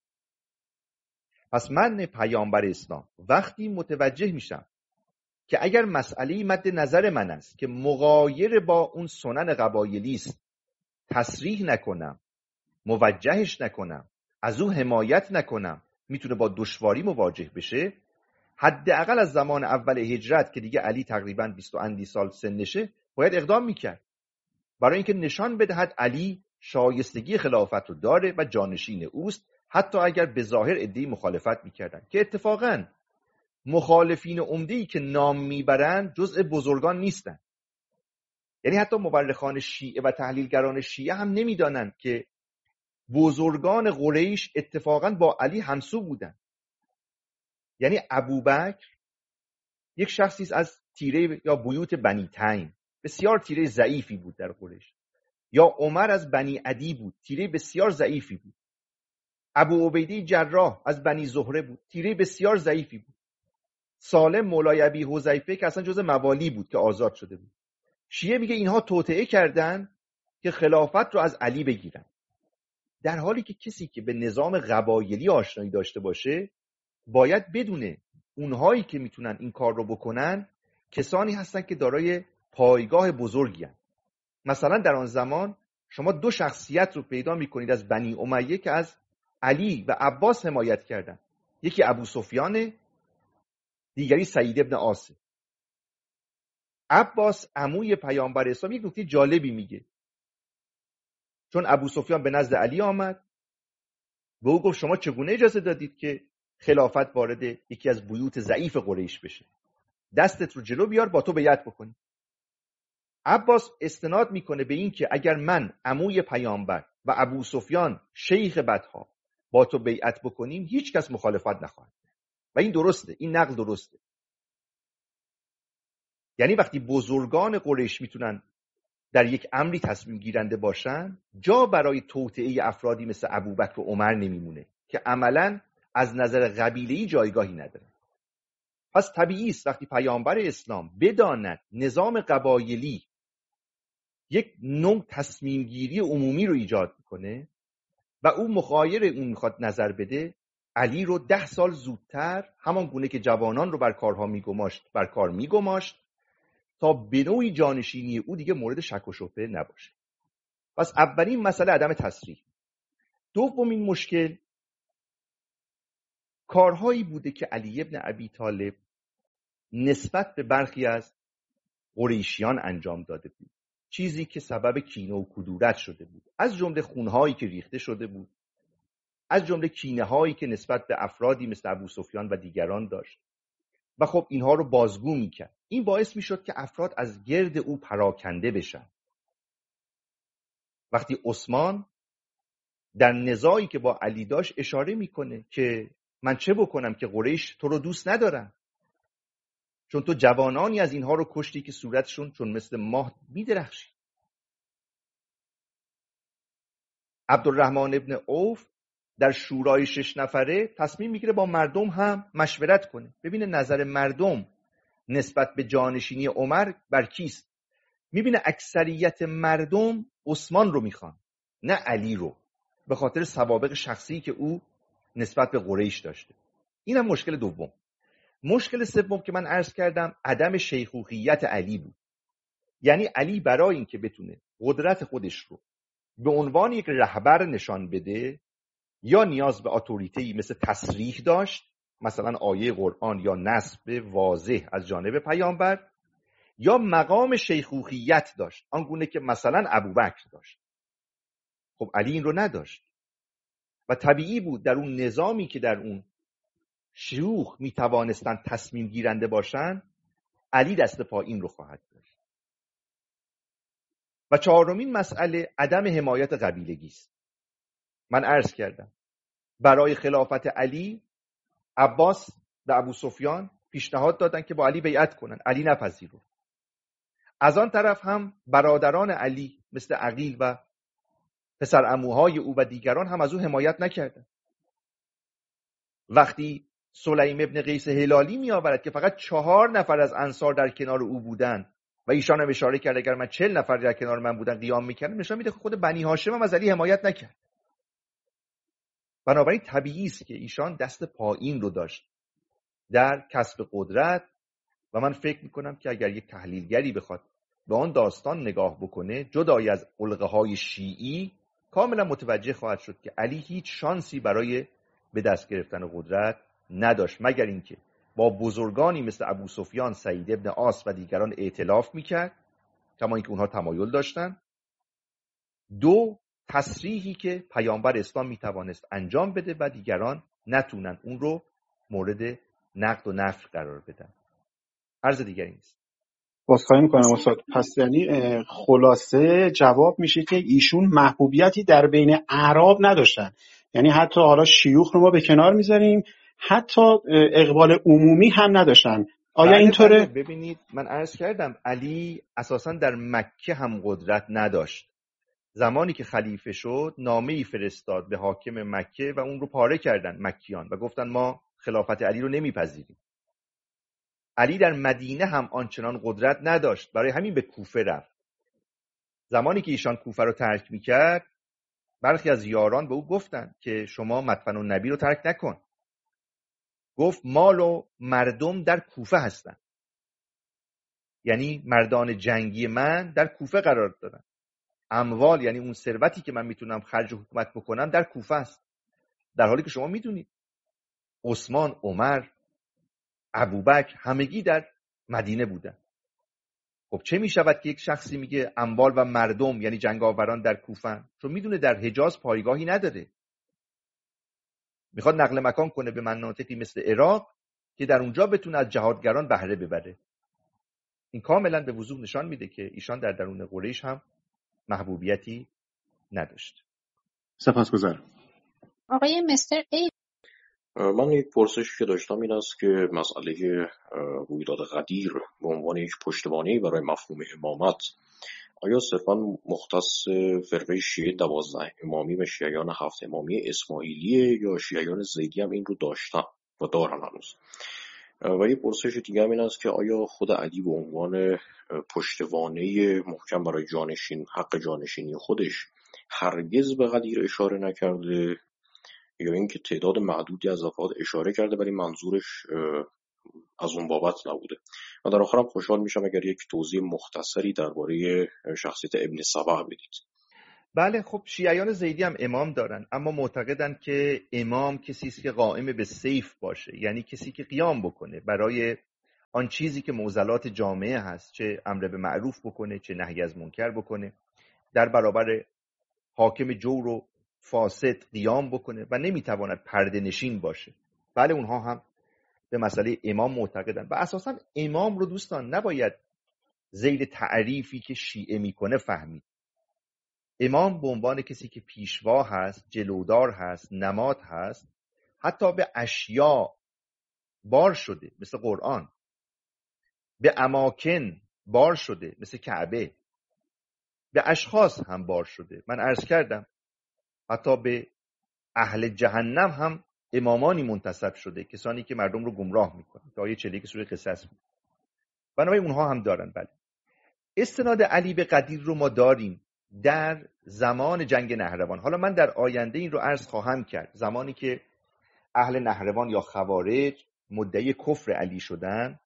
پس من پیامبر اسلام وقتی متوجه میشم که اگر مسئله مد نظر من است که مغایر با اون سنن قبایلی است، تصریح نکنم، موجهش نکنم، از او حمایت نکنم، میتونه با دشواری مواجه بشه. حداقل از زمان اول هجرت که دیگه علی تقریباً 20 و اندی سال سنشه، باید اقدام میکرد برای اینکه نشان بدهد علی شایستگی خلافت رو داره و جانشین اوست، حتی اگر به ظاهر عده‌ای مخالفت میکردن که اتفاقاً مخالفین عمده‌ای که نام میبرن جزء بزرگان نیستن. یعنی حتی مورخان شیعه و تحلیلگران شیعه هم نمیدانن که بزرگان قریش اتفاقاً با علی همسو بودن. یعنی ابوبکر یک شخصی است از تیره یا بیوت بنی تیم، بسیار تیره ضعیفی بود در قریش. یا عمر از بنی عدی بود، تیره بسیار ضعیفی بود. ابو عبیده جراح از بنی زهره بود، تیره بسیار ضعیفی بود. سالم مولای ابی حذیفه که اصلا جز موالی بود که آزاد شده بود. شیعه میگه اینها توطئه کردن که خلافت رو از علی بگیرن، در حالی که کسی که به نظام قبایلی آشنایی داشته باشه باید بدونه اونهایی که میتونن این کار رو بکنن کسانی هستن که دارای پایگاه بزرگی هستن. مثلا در آن زمان شما 2 شخصیت رو پیدا میکنید از بنی امیه که از علی و عباس حمایت کردن. یکی ابو سفیان، دیگری سعید ابن عاص. عباس عموی پیامبر اسلام یک نکته جالبی میگه، چون ابو سفیان به نزد علی آمد به او گفت شما چگونه اجازه دادید که خلافت وارد یکی از بیوت ضعیف قریش بشه؟ دستت رو جلو بیار با تو بیعت بکنی. عباس استناد میکنه به این که اگر من عموی پیامبر و ابو سفیان شیخ بدها با تو بیعت بکنیم هیچ کس مخالفت نخواهد و این درسته، این نقل درسته. یعنی وقتی بزرگان قریش میتونن در یک امری تصمیم گیرنده باشن، جا برای توطئه افرادی مثل ابوبکر و عمر نمیمونه که عملاً از نظر قبیله‌ای جایگاهی نداره. پس طبیعی است وقتی پیامبر اسلام بداند نظام قبایلی یک نوع تصمیم گیری عمومی رو ایجاد میکنه و او مخایر اون میخواد نظر بده، علی رو 10 سال زودتر همان گونه که جوانان رو بر کارها میگماشت بر کار میگماشت تا به نوعی جانشینی او دیگه مورد شک و شبهه نباشه. پس اولین مسئله عدم تصریح. دومین مشکل کارهایی بوده که علی ابن ابی طالب نسبت به برخی از قریشیان انجام داده بود، چیزی که سبب کینه و کدورت شده بود، از جمله خونهایی که ریخته شده بود، از جمله کینه هایی که نسبت به افرادی مثل ابو سفیان و دیگران داشت و خب اینها رو بازگو میکرد. این باعث میشد که افراد از گرد او پراکنده بشن. وقتی عثمان در نزاعی که با علی داشت اشاره میکنه که من چه بکنم که قریش تو رو دوست ندارن، چون تو جوانانی از اینها رو کشتی که صورتشون چون مثل ماه میدرخشید. عبدالرحمن ابن عوف در شورای 6 نفره تصمیم میگیره با مردم هم مشورت کنه، ببینه نظر مردم نسبت به جانشینی عمر بر کیست. میبینه اکثریت مردم عثمان رو میخوان نه علی رو، به خاطر سوابق شخصی که او نسبت به قریش داشته. این هم مشکل دوم. مشکل سوم که من عرض کردم عدم شیخوخیت علی بود. یعنی علی برای اینکه بتونه قدرت خودش رو به عنوان یک رهبر نشان بده یا نیاز به اتوریته‌ای مثل تصریح داشت، مثلا آیه قرآن یا نص واضح از جانب پیامبر، یا مقام شیخوخیت داشت آنگونه که مثلا ابوبکر داشت. خب علی این رو نداشت و طبیعی بود در اون نظامی که در اون شیوخ میتوانستن تصمیم گیرنده باشن، علی دست پایین رو خواهد داشت. و چهارمین مسئله عدم حمایت قبیلگی است. من عرض کردم برای خلافت علی عباس و ابو سفیان پیشنهاد دادن که با علی بیعت کنن، علی نپذیرفت. از آن طرف هم برادران علی مثل عقیل و پسرعموهای او و دیگران هم از او حمایت نکردند. وقتی سلیم ابن قیس هلالی می آورد که فقط 4 نفر از انصار در کنار او بودند و ایشان هم اشاره کرد اگر من 40 نفر در کنار من بودن قیام میکردن، نشان میده خود بنی هاشم هم از علی حمایت نکرد. بنابراین طبیعی است که ایشان دست پایین رو داشت در کسب قدرت و من فکر میکنم که اگر یک تحلیلگری بخواد به آن داستان نگاه بکنه، جدای از علقه های شیعی، کاملا متوجه خواهد شد که علی هیچ شانسی برای به دست گرفتن قدرت نداشت، مگر اینکه با بزرگانی مثل ابو سفیان، سعید ابن عاص و دیگران ائتلاف میکرد، کما اینکه اونها تمایل داشتن. 2 تصریحی که پیامبر اسلام میتوانست انجام بده و دیگران نتونن اون رو مورد نقد و نفی قرار بدن. عرض دیگری نیست. بازخواهی میکنم استاد. پس یعنی خلاصه جواب میشه که ایشون محبوبیتی در بین اعراب نداشتن، یعنی حتی حالا شیوخ رو ما به کنار میذاریم، حتی اقبال عمومی هم نداشتن. آیا اینطوره؟ ببینید من عرض کردم علی اساسا در مکه هم قدرت نداشت. زمانی که خلیفه شد نامه‌ای فرستاد به حاکم مکه و اون رو پاره کردن مکیان و گفتن ما خلافت علی رو نمیپذیریم. علی در مدینه هم آنچنان قدرت نداشت، برای همین به کوفه رفت. زمانی که ایشان کوفه رو ترک میکرد، برخی از یاران به او گفتن که شما مدفن النبی رو ترک نکن. گفت مال و مردم در کوفه هستن، یعنی مردان جنگی من در کوفه قرار دارن. اموال یعنی اون ثروتی که من میتونم خرج حکومت بکنم در کوفه است، در حالی که شما میدونید عثمان، عمر، ابوبکر همگی در مدینه بودن. خب چه میشود که یک شخصی میگه اموال و مردم یعنی جنگاوران در کوفه، چون میدونه در حجاز پایگاهی نداره، میخواد نقل مکان کنه به مناطقی مثل عراق که در اونجا بتونه از جهادگران بهره ببره. این کاملا به وضوح نشان میده که ایشان در درون قریش هم محبوبیتی نداشت. سپاسگزارم. آقای مستر ای، من یک پرسشی که داشتم این است که مسئله رویداد غدیر به عنوان یک پشتوانه‌ای برای مفهوم امامت آیا صرفا مختص فرقه شیعه 12 امامی و شیعیان 7 امامی اسماعیلیه یا شیعیان زیدی هم این رو داشتن و دارن هنوز؟ و یک پرسش دیگه هم این است که آیا خود علی به عنوان پشتوانه محکم برای حق جانشینی خودش هرگز به غدیر اشاره نکرده یا اینکه تعداد معدودی از افراد اشاره کرده ولی منظورش از اون بابت نبوده؟ و در آخرم خوشحال میشم اگر یک توضیح مختصری درباره شخصیت ابن سبع بدید. بله، خب شیعیان زیدی هم امام دارن، اما معتقدن که امام کسی است که قائم به سیف باشه، یعنی کسی که قیام بکنه برای آن چیزی که معضلات جامعه هست، چه امر به معروف بکنه چه نهی از منکر بکنه، در برابر حاکم جور و فاسد قیام بکنه و نمیتواند پرده نشین باشه. بله، اونها هم به مسئله امام معتقدن و اساسا امام رو دوستان نباید زیر تعریفی که شیعه میکنه فهمید. امام به عنوان کسی که پیشوا هست، جلودار هست، نماد هست، حتی به اشیاء بار شده مثل قرآن، به اماکن بار شده مثل کعبه، به اشخاص هم بار شده. من عرض کردم حتی به اهل جهنم هم امامانی منتسب شده، کسانی که مردم رو گمراه میکنن که آیه 41 سوره قصص بود. بنابراین اونها هم دارن. بله، استناد علی به قدیر رو ما داریم در زمان جنگ نهروان. حالا من در آینده این رو عرض خواهم کرد. زمانی که اهل نهروان یا خوارج مدعی کفر علی شدن،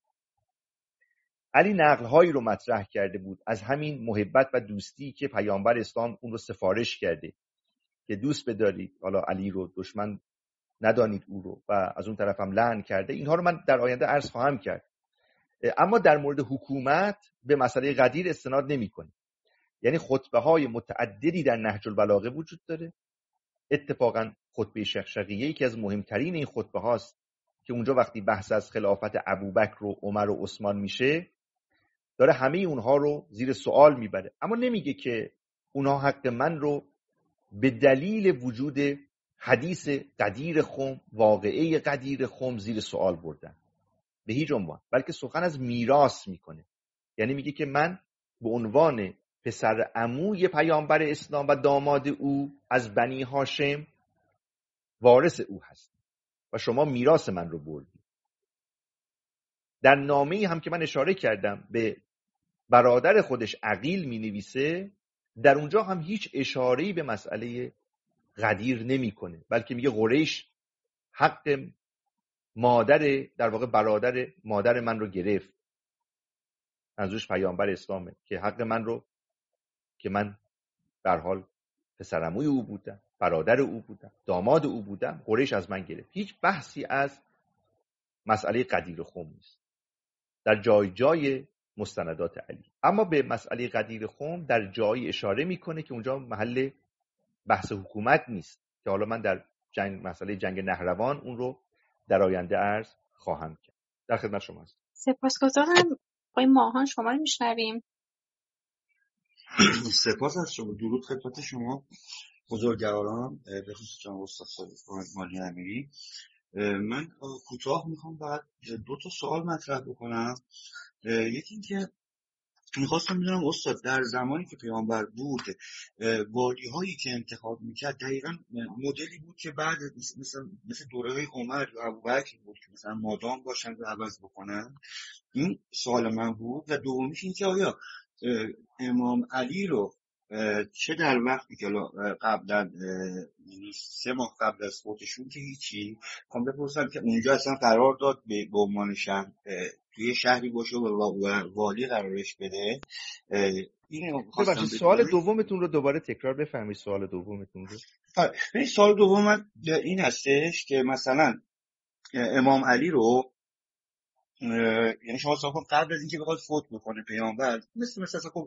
علی نقل‌هایی رو مطرح کرده بود از همین محبت و دوستی که پیامبر اسلام اون رو سفارش کرده که دوست بدارید حالا علی رو، دشمن ندانید او رو، و از اون طرف هم لعن کرده. اینها رو من در آینده عرض خواهم کرد. اما در مورد حکومت به مسئله قدیر استناد نمی‌کنه. یعنی خطبه‌های متعددی در نهج البلاغه وجود داره. اتفاقا خطبه شقشقیه یکی از مهمترین این خطبه هاست که اونجا وقتی بحث از خلافت ابوبکر و عمر و عثمان میشه، داره همه اونها رو زیر سوال میبره، اما نمیگه که اونها حق من رو به دلیل وجود حدیث قدیر خم، واقعه قدیر خم زیر سوال بردن، به هیچ عنوان. بلکه سخن از میراث میکنه. یعنی میگه که من به عنوان پسر عموی پیامبر اسلام و داماد او از بنی هاشم وارث او هست و شما میراث من رو بردید. در نامه‌ای هم که من اشاره کردم به برادر خودش عقیل می نویسه، در اونجا هم هیچ اشاره‌ای به مسئله غدیر نمی‌کنه، بلکه میگه قریش حق مادر، در واقع برادر مادر من رو گرفت. منظورش پیامبر اسلامه که حق من رو که من به هر حال پسرعموی او بودم، برادر او بودم، داماد او بودم، قریش از من گرفت. هیچ بحثی از مسئله قدیر خم نیست در جای جای مستندات علی. اما به مسئله قدیر خم در جایی اشاره میکنه که اونجا محل بحث حکومت نیست که حالا من در مسئله جنگ نهروان اون رو در آینده عرض خواهم کرد. در خدمت شما هستم. سپاسگزارم. آقای ماهان شما رو میشنویم. سپاس از شما. درود خدمت شما بزرگواران، به خصوص جناب استاد صادق مالی امیری. من کوتاه میخوام بعد 2 تا سوال مطرح بکنم. یکی این که میخواستم بدونم استاد در زمانی که پیامبر بود والی هایی که انتخاب میکرد دقیقا مدلی بود که بعد مثل دوره عمر و ابوبکر بود که مثلا مادام باشن و عوض بکنن؟ این سوال من بود. و دومیش این که آیا امام علی رو چه در وقتی که قبلا 3 ماه قبل از فوتشون که هیچی میخوام بپرسم که اونجا اصلا قرار داد به عنوان شهر توی شهری باشه و والی قرارش بده؟ اینو خواستم سوال دومتون رو دوباره تکرار بفرمایید. سوال دومتون رو. سوال دوم من این هستش که مثلا امام علی رو یعنی شما حساب کن قبل از اینکه بخواد فوت بکنه پیامبر مثلا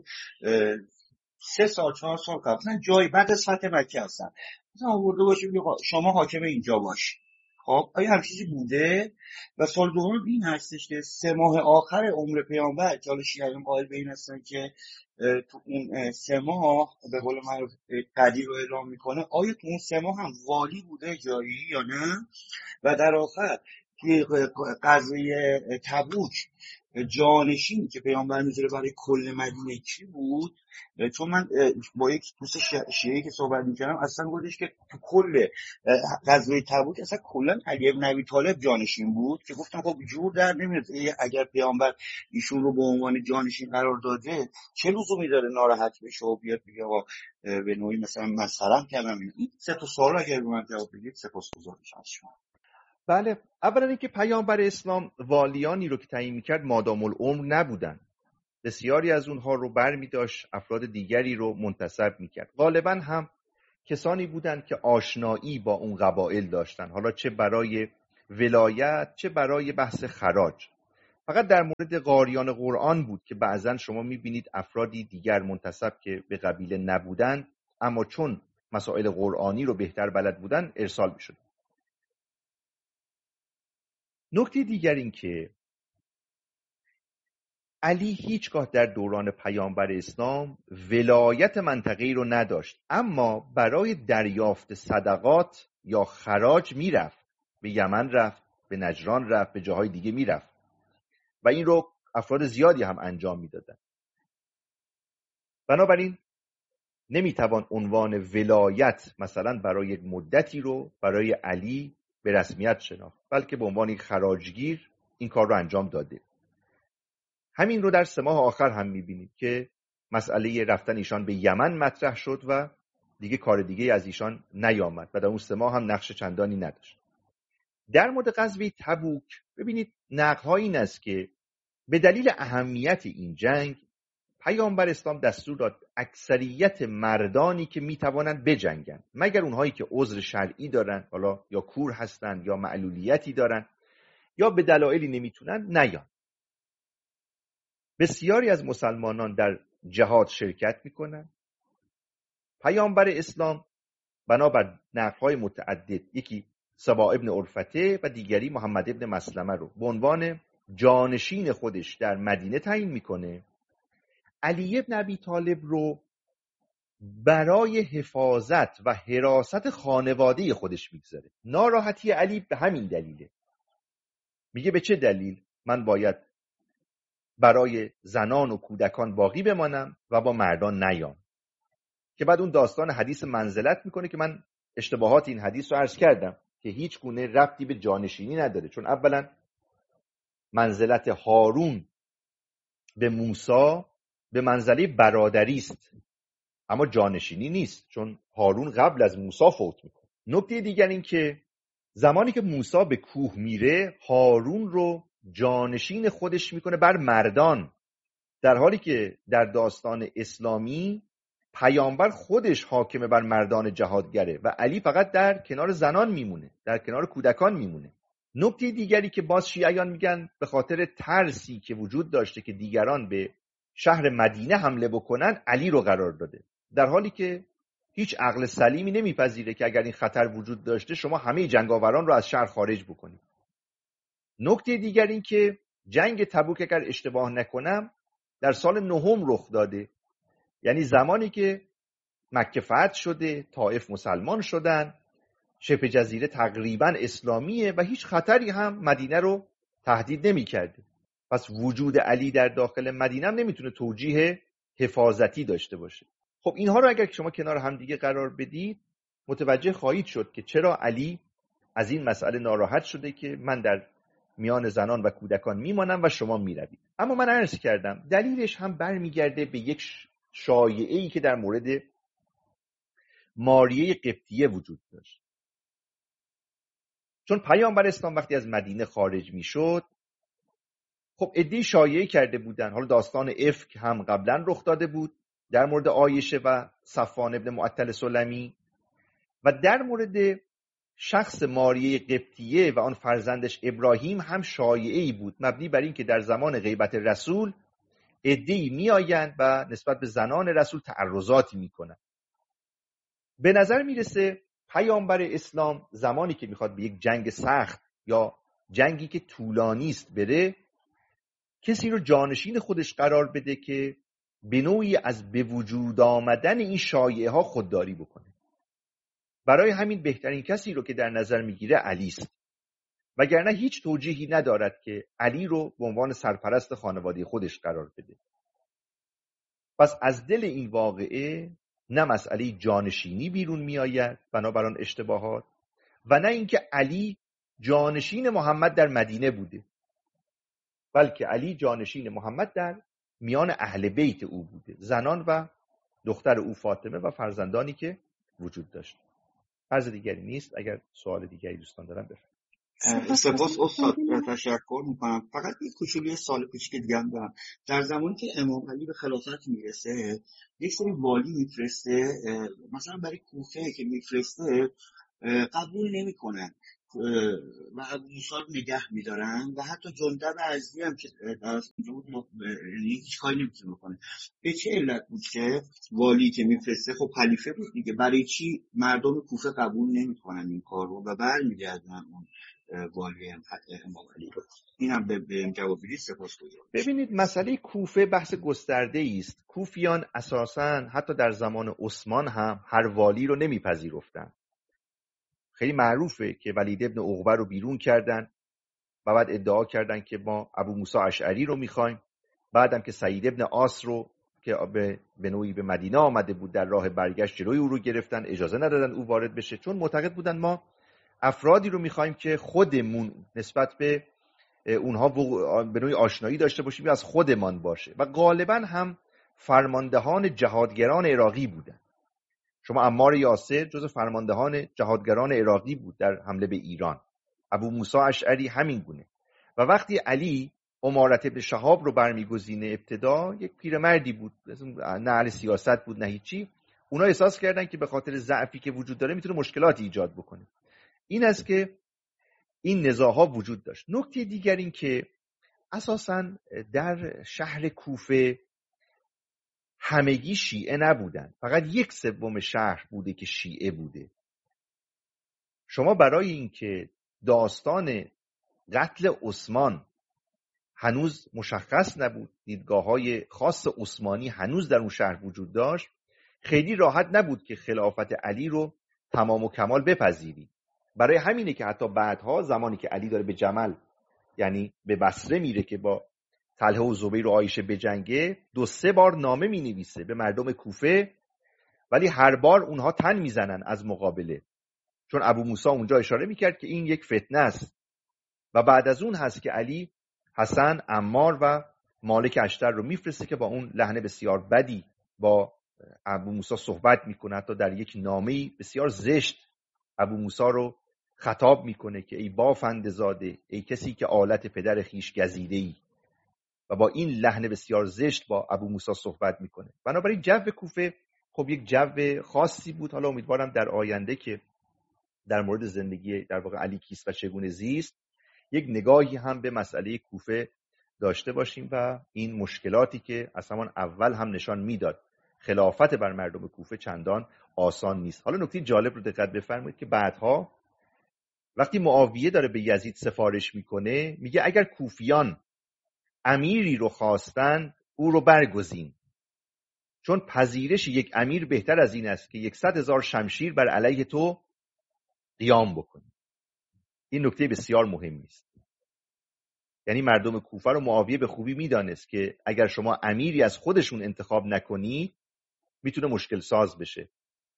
3 سال 4 سال قبل مثلا جایی بعد از فتح مکه هستن مثلا آورده باشه شما حاکم اینجا باشی. خب آیا هم چیزی بوده؟ و سوال دوم این هستش که 3 ماه آخر عمر پیامبر که حالا شیعیان قائل به این هستن که تو اون 3 ماه به قول من قدیر رو اعلام میکنه، آیا تو اون 3 ماه هم والی بوده جایی یا نه؟ و در آخر توی غزوه تبوک جانشین که پیامبر میذاره برای کل مدینه کی بود؟ چون من با یک دوست شیعی که صحبت میکردم اصلا گفتش که تو کل غزوه تبوک اصلا کلا علی بن ابی طالب جانشین بود، که گفتم خب جور در نمیاد اگر پیامبر ایشون رو به عنوان جانشین قرار داده چه لزومی داره ناراحت بشه و بیاد بگه آقا به نوعی مثلا مسخره‌ام کردم. این 3 تا سوال اگر به من جواب بدید سپاسگزارم از شما. بله، اولا اینکه پیامبر اسلام والیانی رو که تعیین میکرد مادام العمر نبودن. بسیاری از اونها رو برمی داشت، افراد دیگری رو منتسب میکرد. غالبا هم کسانی بودند که آشنایی با اون قبایل داشتن، حالا چه برای ولایت چه برای بحث خراج. فقط در مورد قاریان قرآن بود که بعضا شما میبینید افرادی دیگر منتسب که به قبیله نبودن اما چون مسائل قرآنی رو بهتر بلد بودن ارسال میشد. نکته دیگر این که علی هیچگاه در دوران پیامبر اسلام ولایت منطقه‌ای رو نداشت، اما برای دریافت صدقات یا خراج میرفت. به یمن رفت، به نجران رفت، به جاهای دیگه میرفت و این رو افراد زیادی هم انجام میدادن. بنابراین نمیتوان عنوان ولایت مثلا برای یک مدتی رو برای علی به رسمیت شناخت، بلکه به عنوان یک خراجگیر این کار رو انجام داده. همین رو در 3 ماه آخر هم میبینید که مسئله رفتن ایشان به یمن مطرح شد و دیگه کار دیگه از ایشان نیامد و در اون 3 ماه هم نقش چندانی نداشت. در مورد غزوه تبوک ببینید نقل‌ها این است که به دلیل اهمیت این جنگ پیامبر اسلام دستور داد اکثریت مردانی که میتوانند بجنگن، مگر اونهایی که عذر شرعی دارن، حالا یا کور هستن یا معلولیتی دارن یا به دلایلی نمیتونن، نیان. بسیاری از مسلمانان در جهاد شرکت میکنن. پیامبر اسلام بنابر نقل‌های متعدد، یکی سبا ابن عرفته و دیگری محمد ابن مسلمه رو به عنوان جانشین خودش در مدینه تعیین میکنه. علی ابن ابی طالب رو برای حفاظت و حراست خانواده خودش میگذاره. ناراحتی علی به همین دلیله. میگه به چه دلیل من باید برای زنان و کودکان باقی بمانم و با مردان نیام؟ که بعد اون داستان حدیث منزلت میکنه که من اشتباهات این حدیث رو عرض کردم که هیچ گونه ربطی به جانشینی نداره، چون اولا منزلت هارون به موسی به منزله برادری است اما جانشینی نیست، چون هارون قبل از موسی فوت میکنه. نکته دیگر این که زمانی که موسی به کوه میره هارون رو جانشین خودش میکنه بر مردان، در حالی که در داستان اسلامی پیامبر خودش حاکم بر مردان جهادگره و علی فقط در کنار زنان میمونه، در کنار کودکان میمونه. نکته دیگری که باز شیعیان میگن به خاطر ترسی که وجود داشته که دیگران به شهر مدینه حمله بکنن علی رو قرار داده، در حالی که هیچ عقل سلیمی نمیپذیره که اگر این خطر وجود داشته شما همه جنگاوران رو از شهر خارج بکنید. نکته دیگر این که جنگ تبوک اگر اشتباه نکنم در سال 9 رخ داده، یعنی زمانی که مکه فتح شده، طائف مسلمان شدن، شبه جزیره تقریبا اسلامیه و هیچ خطری هم مدینه رو تهدید نمی کرده. پس وجود علی در داخل مدینه هم نمیتونه توجیه حفاظتی داشته باشه. خب اینها رو اگر شما کنار هم دیگه قرار بدید متوجه خواهید شد که چرا علی از این مسئله ناراحت شده که من در میان زنان و کودکان میمانم و شما میروید. اما من عرض کردم دلیلش هم برمیگرده به یک شایعه‌ای که در مورد ماریه قبطیه وجود داشت. چون پیامبر اسلام وقتی از مدینه خارج میشد خب عده‌ای شایعه کرده بودن، حالا داستان افک هم قبلا رخ داده بود در مورد عایشه و صفوان ابن معطل سلمی، و در مورد شخص ماریه قبطیه و آن فرزندش ابراهیم هم شایعه‌ای بود مبنی بر این که در زمان غیبت رسول عده‌ای میآیند و نسبت به زنان رسول تعرضاتی میکنند. به نظر میرسه پیامبر اسلام زمانی که میخواد به یک جنگ سخت یا جنگی که طولانی است بره، کسی رو جانشین خودش قرار بده که به نوعی از به وجود آمدن این شایعه ها خودداری بکنه. برای همین بهترین کسی رو که در نظر میگیره علی است، وگرنه هیچ توجیهی ندارد که علی رو به عنوان سرپرست خانواده خودش قرار بده. پس از دل این واقعه نه مسئله جانشینی بیرون می آید بنابر آن اشتباهات و نه اینکه علی جانشین محمد در مدینه بوده، بلکه علی جانشین محمد در میان اهل بیت او بوده، زنان و دختر او فاطمه و فرزندانی که وجود داشت. عرض دیگری نیست. اگر سوال دیگری دوستان دارن بفرمایید. سپاس استاد، تشکر میکنم. فقط یک کوچولو یه سوال کوچیک دیگه هم دارم. در زمانی که امام علی به خلافت میرسه یک سری والی میفرسته، مثلا برای کوفه که میفرسته قبول نمیکنن و ابو موسی رو نگه میدارن و حتی جندب ازدی هم که در اونجا بود هیچ کاری نمیتونه بکنه. به چه علت بود که والی که میفرسته خب خلیفه بود دیگه، برای چی مردم کوفه قبول نمیکنن این کار رو و برمیگردن اون والی امام علی رو؟ این هم به جواب بدید سپاسگزارم. ببینید مسئله کوفه بحث گسترده است. کوفیان اساساً حتی در زمان عثمان هم هر والی رو نمیپذیرفتن. خیلی معروفه که ولید ابن عقبه رو بیرون کردن و بعد ادعا کردن که ما ابو موسی اشعری رو میخوایم. بعدم که سعید ابن عاص رو که به نوعی به مدینه آمده بود در راه برگشت جلوی او رو گرفتن، اجازه ندادن او وارد بشه، چون معتقد بودن ما افرادی رو میخوایم که خودمون نسبت به اونها به نوعی آشنایی داشته باشیم یا از خودمان باشه و غالبا هم فرماندهان جهادگران عراقی بودن. شما عمار یاسر جز فرماندهان جهادگران عراقی بود در حمله به ایران. ابو موسی اشعری همین گونه. و وقتی علی امارت ابن شهاب رو برمیگزینه ابتدا یک پیرمردی بود، نه اهل سیاست بود نه هیچی. اونا احساس کردن که به خاطر ضعفی که وجود داره میتونه مشکلاتی ایجاد بکنه. این است که این نزاع‌ها وجود داشت. نکته دیگر این که اساساً در شهر کوفه همگی شیعه نبودن، فقط 1/3 شهر بوده که شیعه بوده. شما برای اینکه داستان قتل عثمان هنوز مشخص نبود، دیدگاه‌های خاص عثمانی هنوز در اون شهر وجود داشت، خیلی راحت نبود که خلافت علی رو تمام و کمال بپذیری. برای همینه که حتی بعدها زمانی که علی داره به جمل یعنی به بصره میره که با طلحه و زبیر و عایشه بجنگه 2-3 بار نامه مینویسه به مردم کوفه، ولی هر بار اونها تن میزنن از مقابله، چون ابو موسی اونجا اشاره میکرد که این یک فتنه است. و بعد از اون هست که علی حسن، عمار و مالک اشتر رو میفرسته که با اون لحن بسیار بدی با ابو موسی صحبت میکنه. حتی در یک نامه‌ای بسیار زشت ابو موسی رو خطاب میکنه که ای بافنده زاده، ای کسی که آلت پدر خیش گزیده ای، و با این لحن بسیار زشت با ابو موسی صحبت میکنه. بنابراین جو کوفه خب یک جو خاصی بود. حالا امیدوارم در آینده که در مورد زندگی در واقع علی کیست و چگونه زیست یک نگاهی هم به مسئله کوفه داشته باشیم و این مشکلاتی که از همان اول هم نشان میداد خلافت بر مردم کوفه چندان آسان نیست. حالا نکته جالب رو دقت بفرمایید که بعدها وقتی معاویه داره به یزید سفارش میکنه میگه اگر کوفیان امیری رو خواستن او رو برگزین، چون پذیرش یک امیر بهتر از این است که 100,000 شمشیر بر علیه تو قیام بکنی. این نکته بسیار مهمی است. یعنی مردم کوفه رو معاویه به خوبی میدانست که اگر شما امیری از خودشون انتخاب نکنید میتونه مشکل ساز بشه.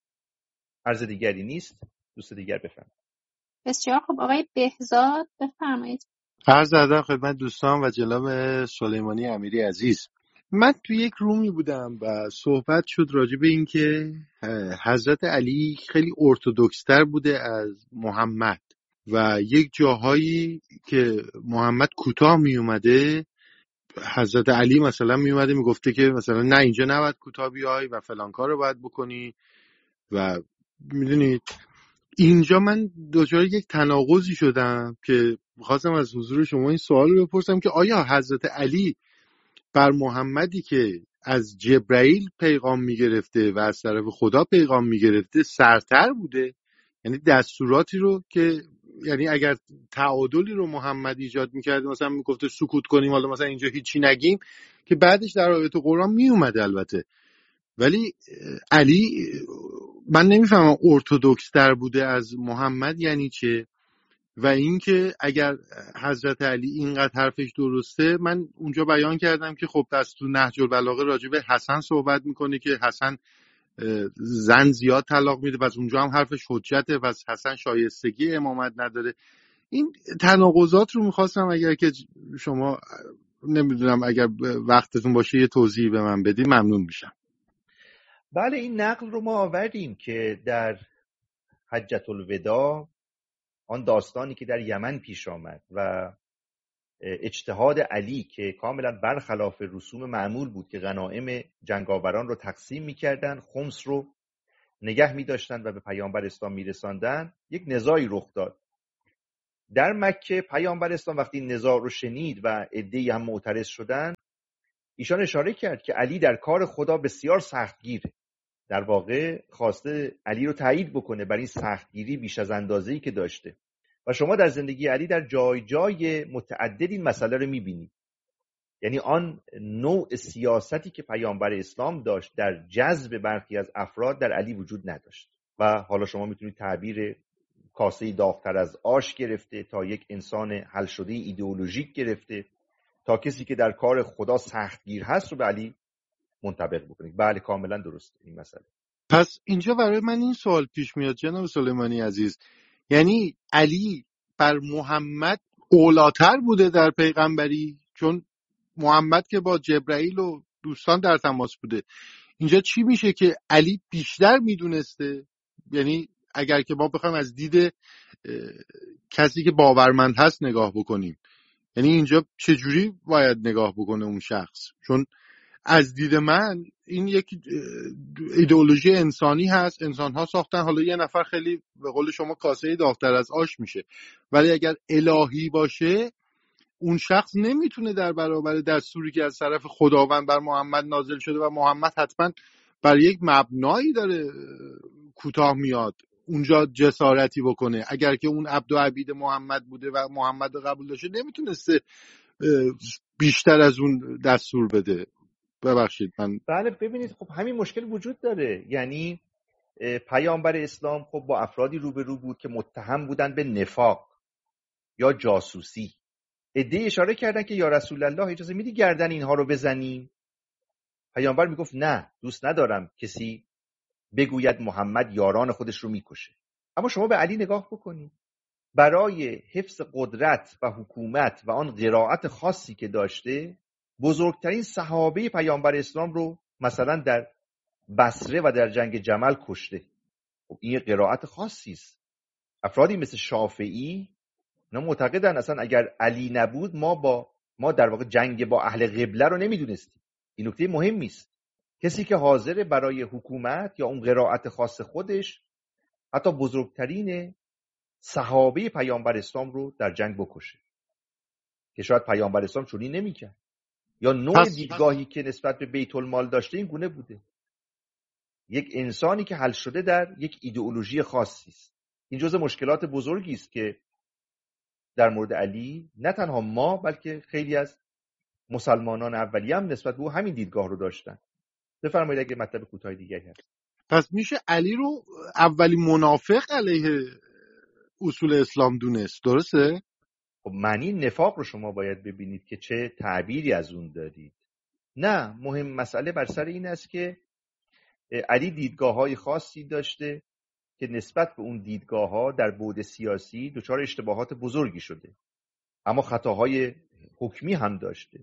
عرض دیگری نیست. دوست دیگر بفرمایید. بسیار خب آقای بهزاد بفرمایید. عرض ادب خدمت دوستان و جناب سلیمانی امیری عزیز. من تو یک رومی بودم و صحبت شد راجع به این که حضرت علی خیلی ارتدوکس‌تر بوده از محمد و یک جاهایی که محمد کوتاه می اومده حضرت علی مثلا می اومده می گفته که مثلا نه اینجا نباید کوتاه بیای و فلان کار رو باید بکنی. و میدونید اینجا من دچار یک تناقضی شدم که خواستم از حضور شما این سوال رو بپرسم که آیا حضرت علی بر محمدی که از جبرائیل پیغام میگرفته و از طرف خدا پیغام میگرفته سرتر بوده؟ یعنی دستوراتی رو که یعنی اگر تعادلی رو محمد ایجاد میکرده، مثلا میگفته سکوت کنیم حالا مثلا اینجا هیچی نگیم، که بعدش در آیات قرآن میومده البته، ولی علی من نمیفهمم ارتدوکس تر بوده از محمد یعنی چه. و اینکه اگر حضرت علی اینقدر حرفش درسته، من اونجا بیان کردم که خب پس تو نهج البلاغه راجع به حسن صحبت میکنه که حسن زن زیاد طلاق میده، پس اونجا هم حرفش حجته، پس حسن شایستگی امامت نداره. این تناقضات رو میخواستم اگر که شما نمیدونم اگر وقتتون باشه یه توضیح به من بدی ممنون میشم. بله این نقل رو ما آوردیم که در حجة الوداع آن داستانی که در یمن پیش آمد و اجتهاد علی که کاملا برخلاف رسوم معمول بود که غنایم جنگاوران رو تقسیم می‌کردن، خمس رو نگه می‌داشتن و به پیامبر اسلام می‌رساندن، یک نزاعی رخ داد. در مکه پیامبر اسلام وقتی نزاع رو شنید و عده‌ای هم معترض شدن، ایشان اشاره کرد که علی در کار خدا بسیار سختگیره. در واقع خواسته علی رو تایید بکنه بر این سختگیری بیش از اندازه‌ای که داشته. و شما در زندگی علی در جای جای متعدد این مسئله رو می‌بینید. یعنی آن نوع سیاستی که پیامبر اسلام داشت در جذب برخی از افراد در علی وجود نداشت. و حالا شما میتونید تعبیر کاسه داغ‌تر از آش گرفته تا یک انسان حل شده ایدئولوژیک گرفته تا کسی که در کار خدا سختگیر هست رو به علی منطبق بکنید. بله کاملا درسته این مسئله. پس اینجا برای من این سوال پیش میاد جناب سلیمانی عزیز، یعنی علی بر محمد اولاتر بوده در پیغمبری؟ چون محمد که با جبرائیل و دوستان در تماس بوده. اینجا چی میشه که علی بیشتر میدونسته؟ یعنی اگر که ما بخوایم از دید کسی که باورمند هست نگاه بکنیم، یعنی اینجا چجوری باید نگاه بکنه اون شخص؟ چون از دید من این یک ایدئولوژی انسانی هست، انسان ها ساختن، حالا یه نفر خیلی به قول شما کاسه داغ‌تر از آش میشه، ولی اگر الهی باشه اون شخص نمیتونه در برابر دستوری که از طرف خداوند بر محمد نازل شده و محمد حتما بر یک مبنایی داره کوتاه میاد اونجا جسارتی بکنه. اگر که اون عبد و عبید محمد بوده و محمد رو قبول داشته نمیتونسته بیشتر از اون دستور بده. ببخشید من. بله ببینید خب همین مشکل وجود داره. یعنی پیامبر اسلام خب با افرادی روبرو بود که متهم بودن به نفاق یا جاسوسی. عده‌ای اشاره کردن که یا رسول الله اجازه میدی گردن اینها رو بزنیم؟ پیامبر میگفت نه، دوست ندارم کسی بگوید محمد یاران خودش رو میکشه. اما شما به علی نگاه بکنید، برای حفظ قدرت و حکومت و آن قرائت خاصی که داشته بزرگترین صحابه پیامبر اسلام رو مثلا در بصره و در جنگ جمل کشته. خب این قرائت خاصی است. افرادی مثل شافعی اینا معتقدن اصلا اگر علی نبود ما در واقع جنگ با اهل قبله رو نمیدونستیم. این نکته مهمی است. کسی که حاضر برای حکومت یا اون قرائت خاص خودش حتی بزرگترین صحابه پیامبر اسلام رو در جنگ بکشه که شاید پیامبر اسلام چنین نمی‌کرد. یا نوع دیدگاهی که نسبت به بیت المال داشته این گونه بوده. یک انسانی که حل شده در یک ایدئولوژی خاصی است. این جزء مشکلات بزرگی است که در مورد علی نه تنها ما بلکه خیلی از مسلمانان اولیه هم نسبت به او همین دیدگاه رو داشتن. بفرمایید اگه مطلب کوتاه دیگری هست. پس میشه علی رو اولی منافق علیه اصول اسلام دونست، درسته؟ خب معنی نفاق رو شما باید ببینید که چه تعبیری از اون دارید. نه، مهم مسئله بر سر این است که علی دیدگاه‌های خاصی داشته که نسبت به اون دیدگاه‌ها در بعد سیاسی دچار اشتباهات بزرگی شده. اما خطاهای حکمی هم داشته.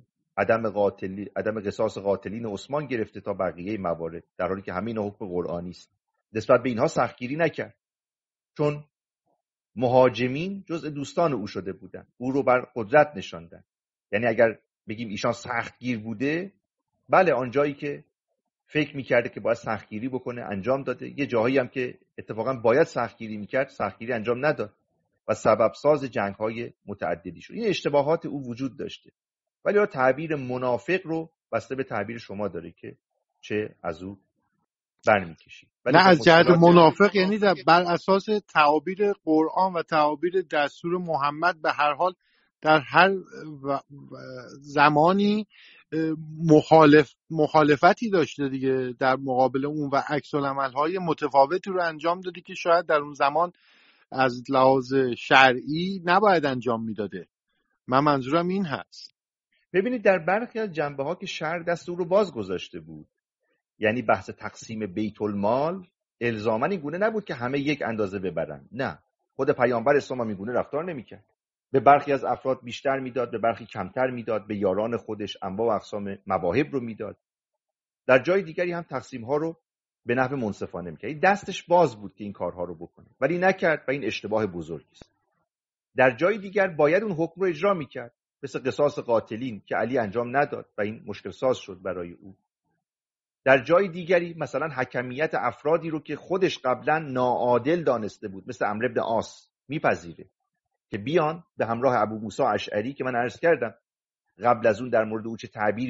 عدم قصاص قاتلین عثمان گرفته تا بقیه موارد، در حالی که همین حکم قرآنی است. نسبت به اینها سختگیری نکرد. چون مهاجمین جزء دوستان او شده بودند. او رو بر قدرت نشاندن. یعنی اگر بگیم ایشان سختگیر بوده، بله آنجایی که فکر میکرده که باید سختگیری بکنه انجام داده. یه جاهایی هم که اتفاقا باید سختگیری میکرد سختگیری انجام نداد و سبب ساز جنگ‌های متعددی شد. این اشتباهات او وجود داشته. ولی تعبیر منافق رو بسته به تعبیر شما داره که چه از او برمی‌کشید. نه از جهت منافق یعنی بر اساس تعابیر قرآن و تعابیر دستور محمد به هر حال در هر زمانی مخالفتی داشته دیگه در مقابل اون و عکس العمل‌های متفاوتی رو انجام دادی که شاید در اون زمان از لحاظ شرعی نباید انجام میداده. من منظورم این هست. ببینید در برخی از جنبه‌ها که شرع دست او رو باز گذاشته بود، یعنی بحث تقسیم بیت المال الزاماً این گونه نبود که همه یک اندازه ببرن. نه، خود پیامبر اسلام هم این گونه رفتار نمی‌کرد. به برخی از افراد بیشتر میداد، به برخی کمتر میداد، به یاران خودش انواع و اقسام مواهب رو میداد. در جای دیگری هم تقسیم‌ها رو به نحو منصفانه می‌کرد. دستش باز بود که این کارها رو بکنه، ولی نکرد و این اشتباه بزرگی است. در جای دیگر باید اون حکم رو اجرا میکرد، مثل قصاص قاتلین که علی انجام نداد و این مشکل ساز شد برای او. در جای دیگری مثلا حکمیت افرادی رو که خودش قبلا ناعادل دانسته بود، مثل عمرو بن عاص، میپذیره که بیان به همراه ابو موسی اشعری که من عرض کردم قبل از اون در مورد او چه تعبیری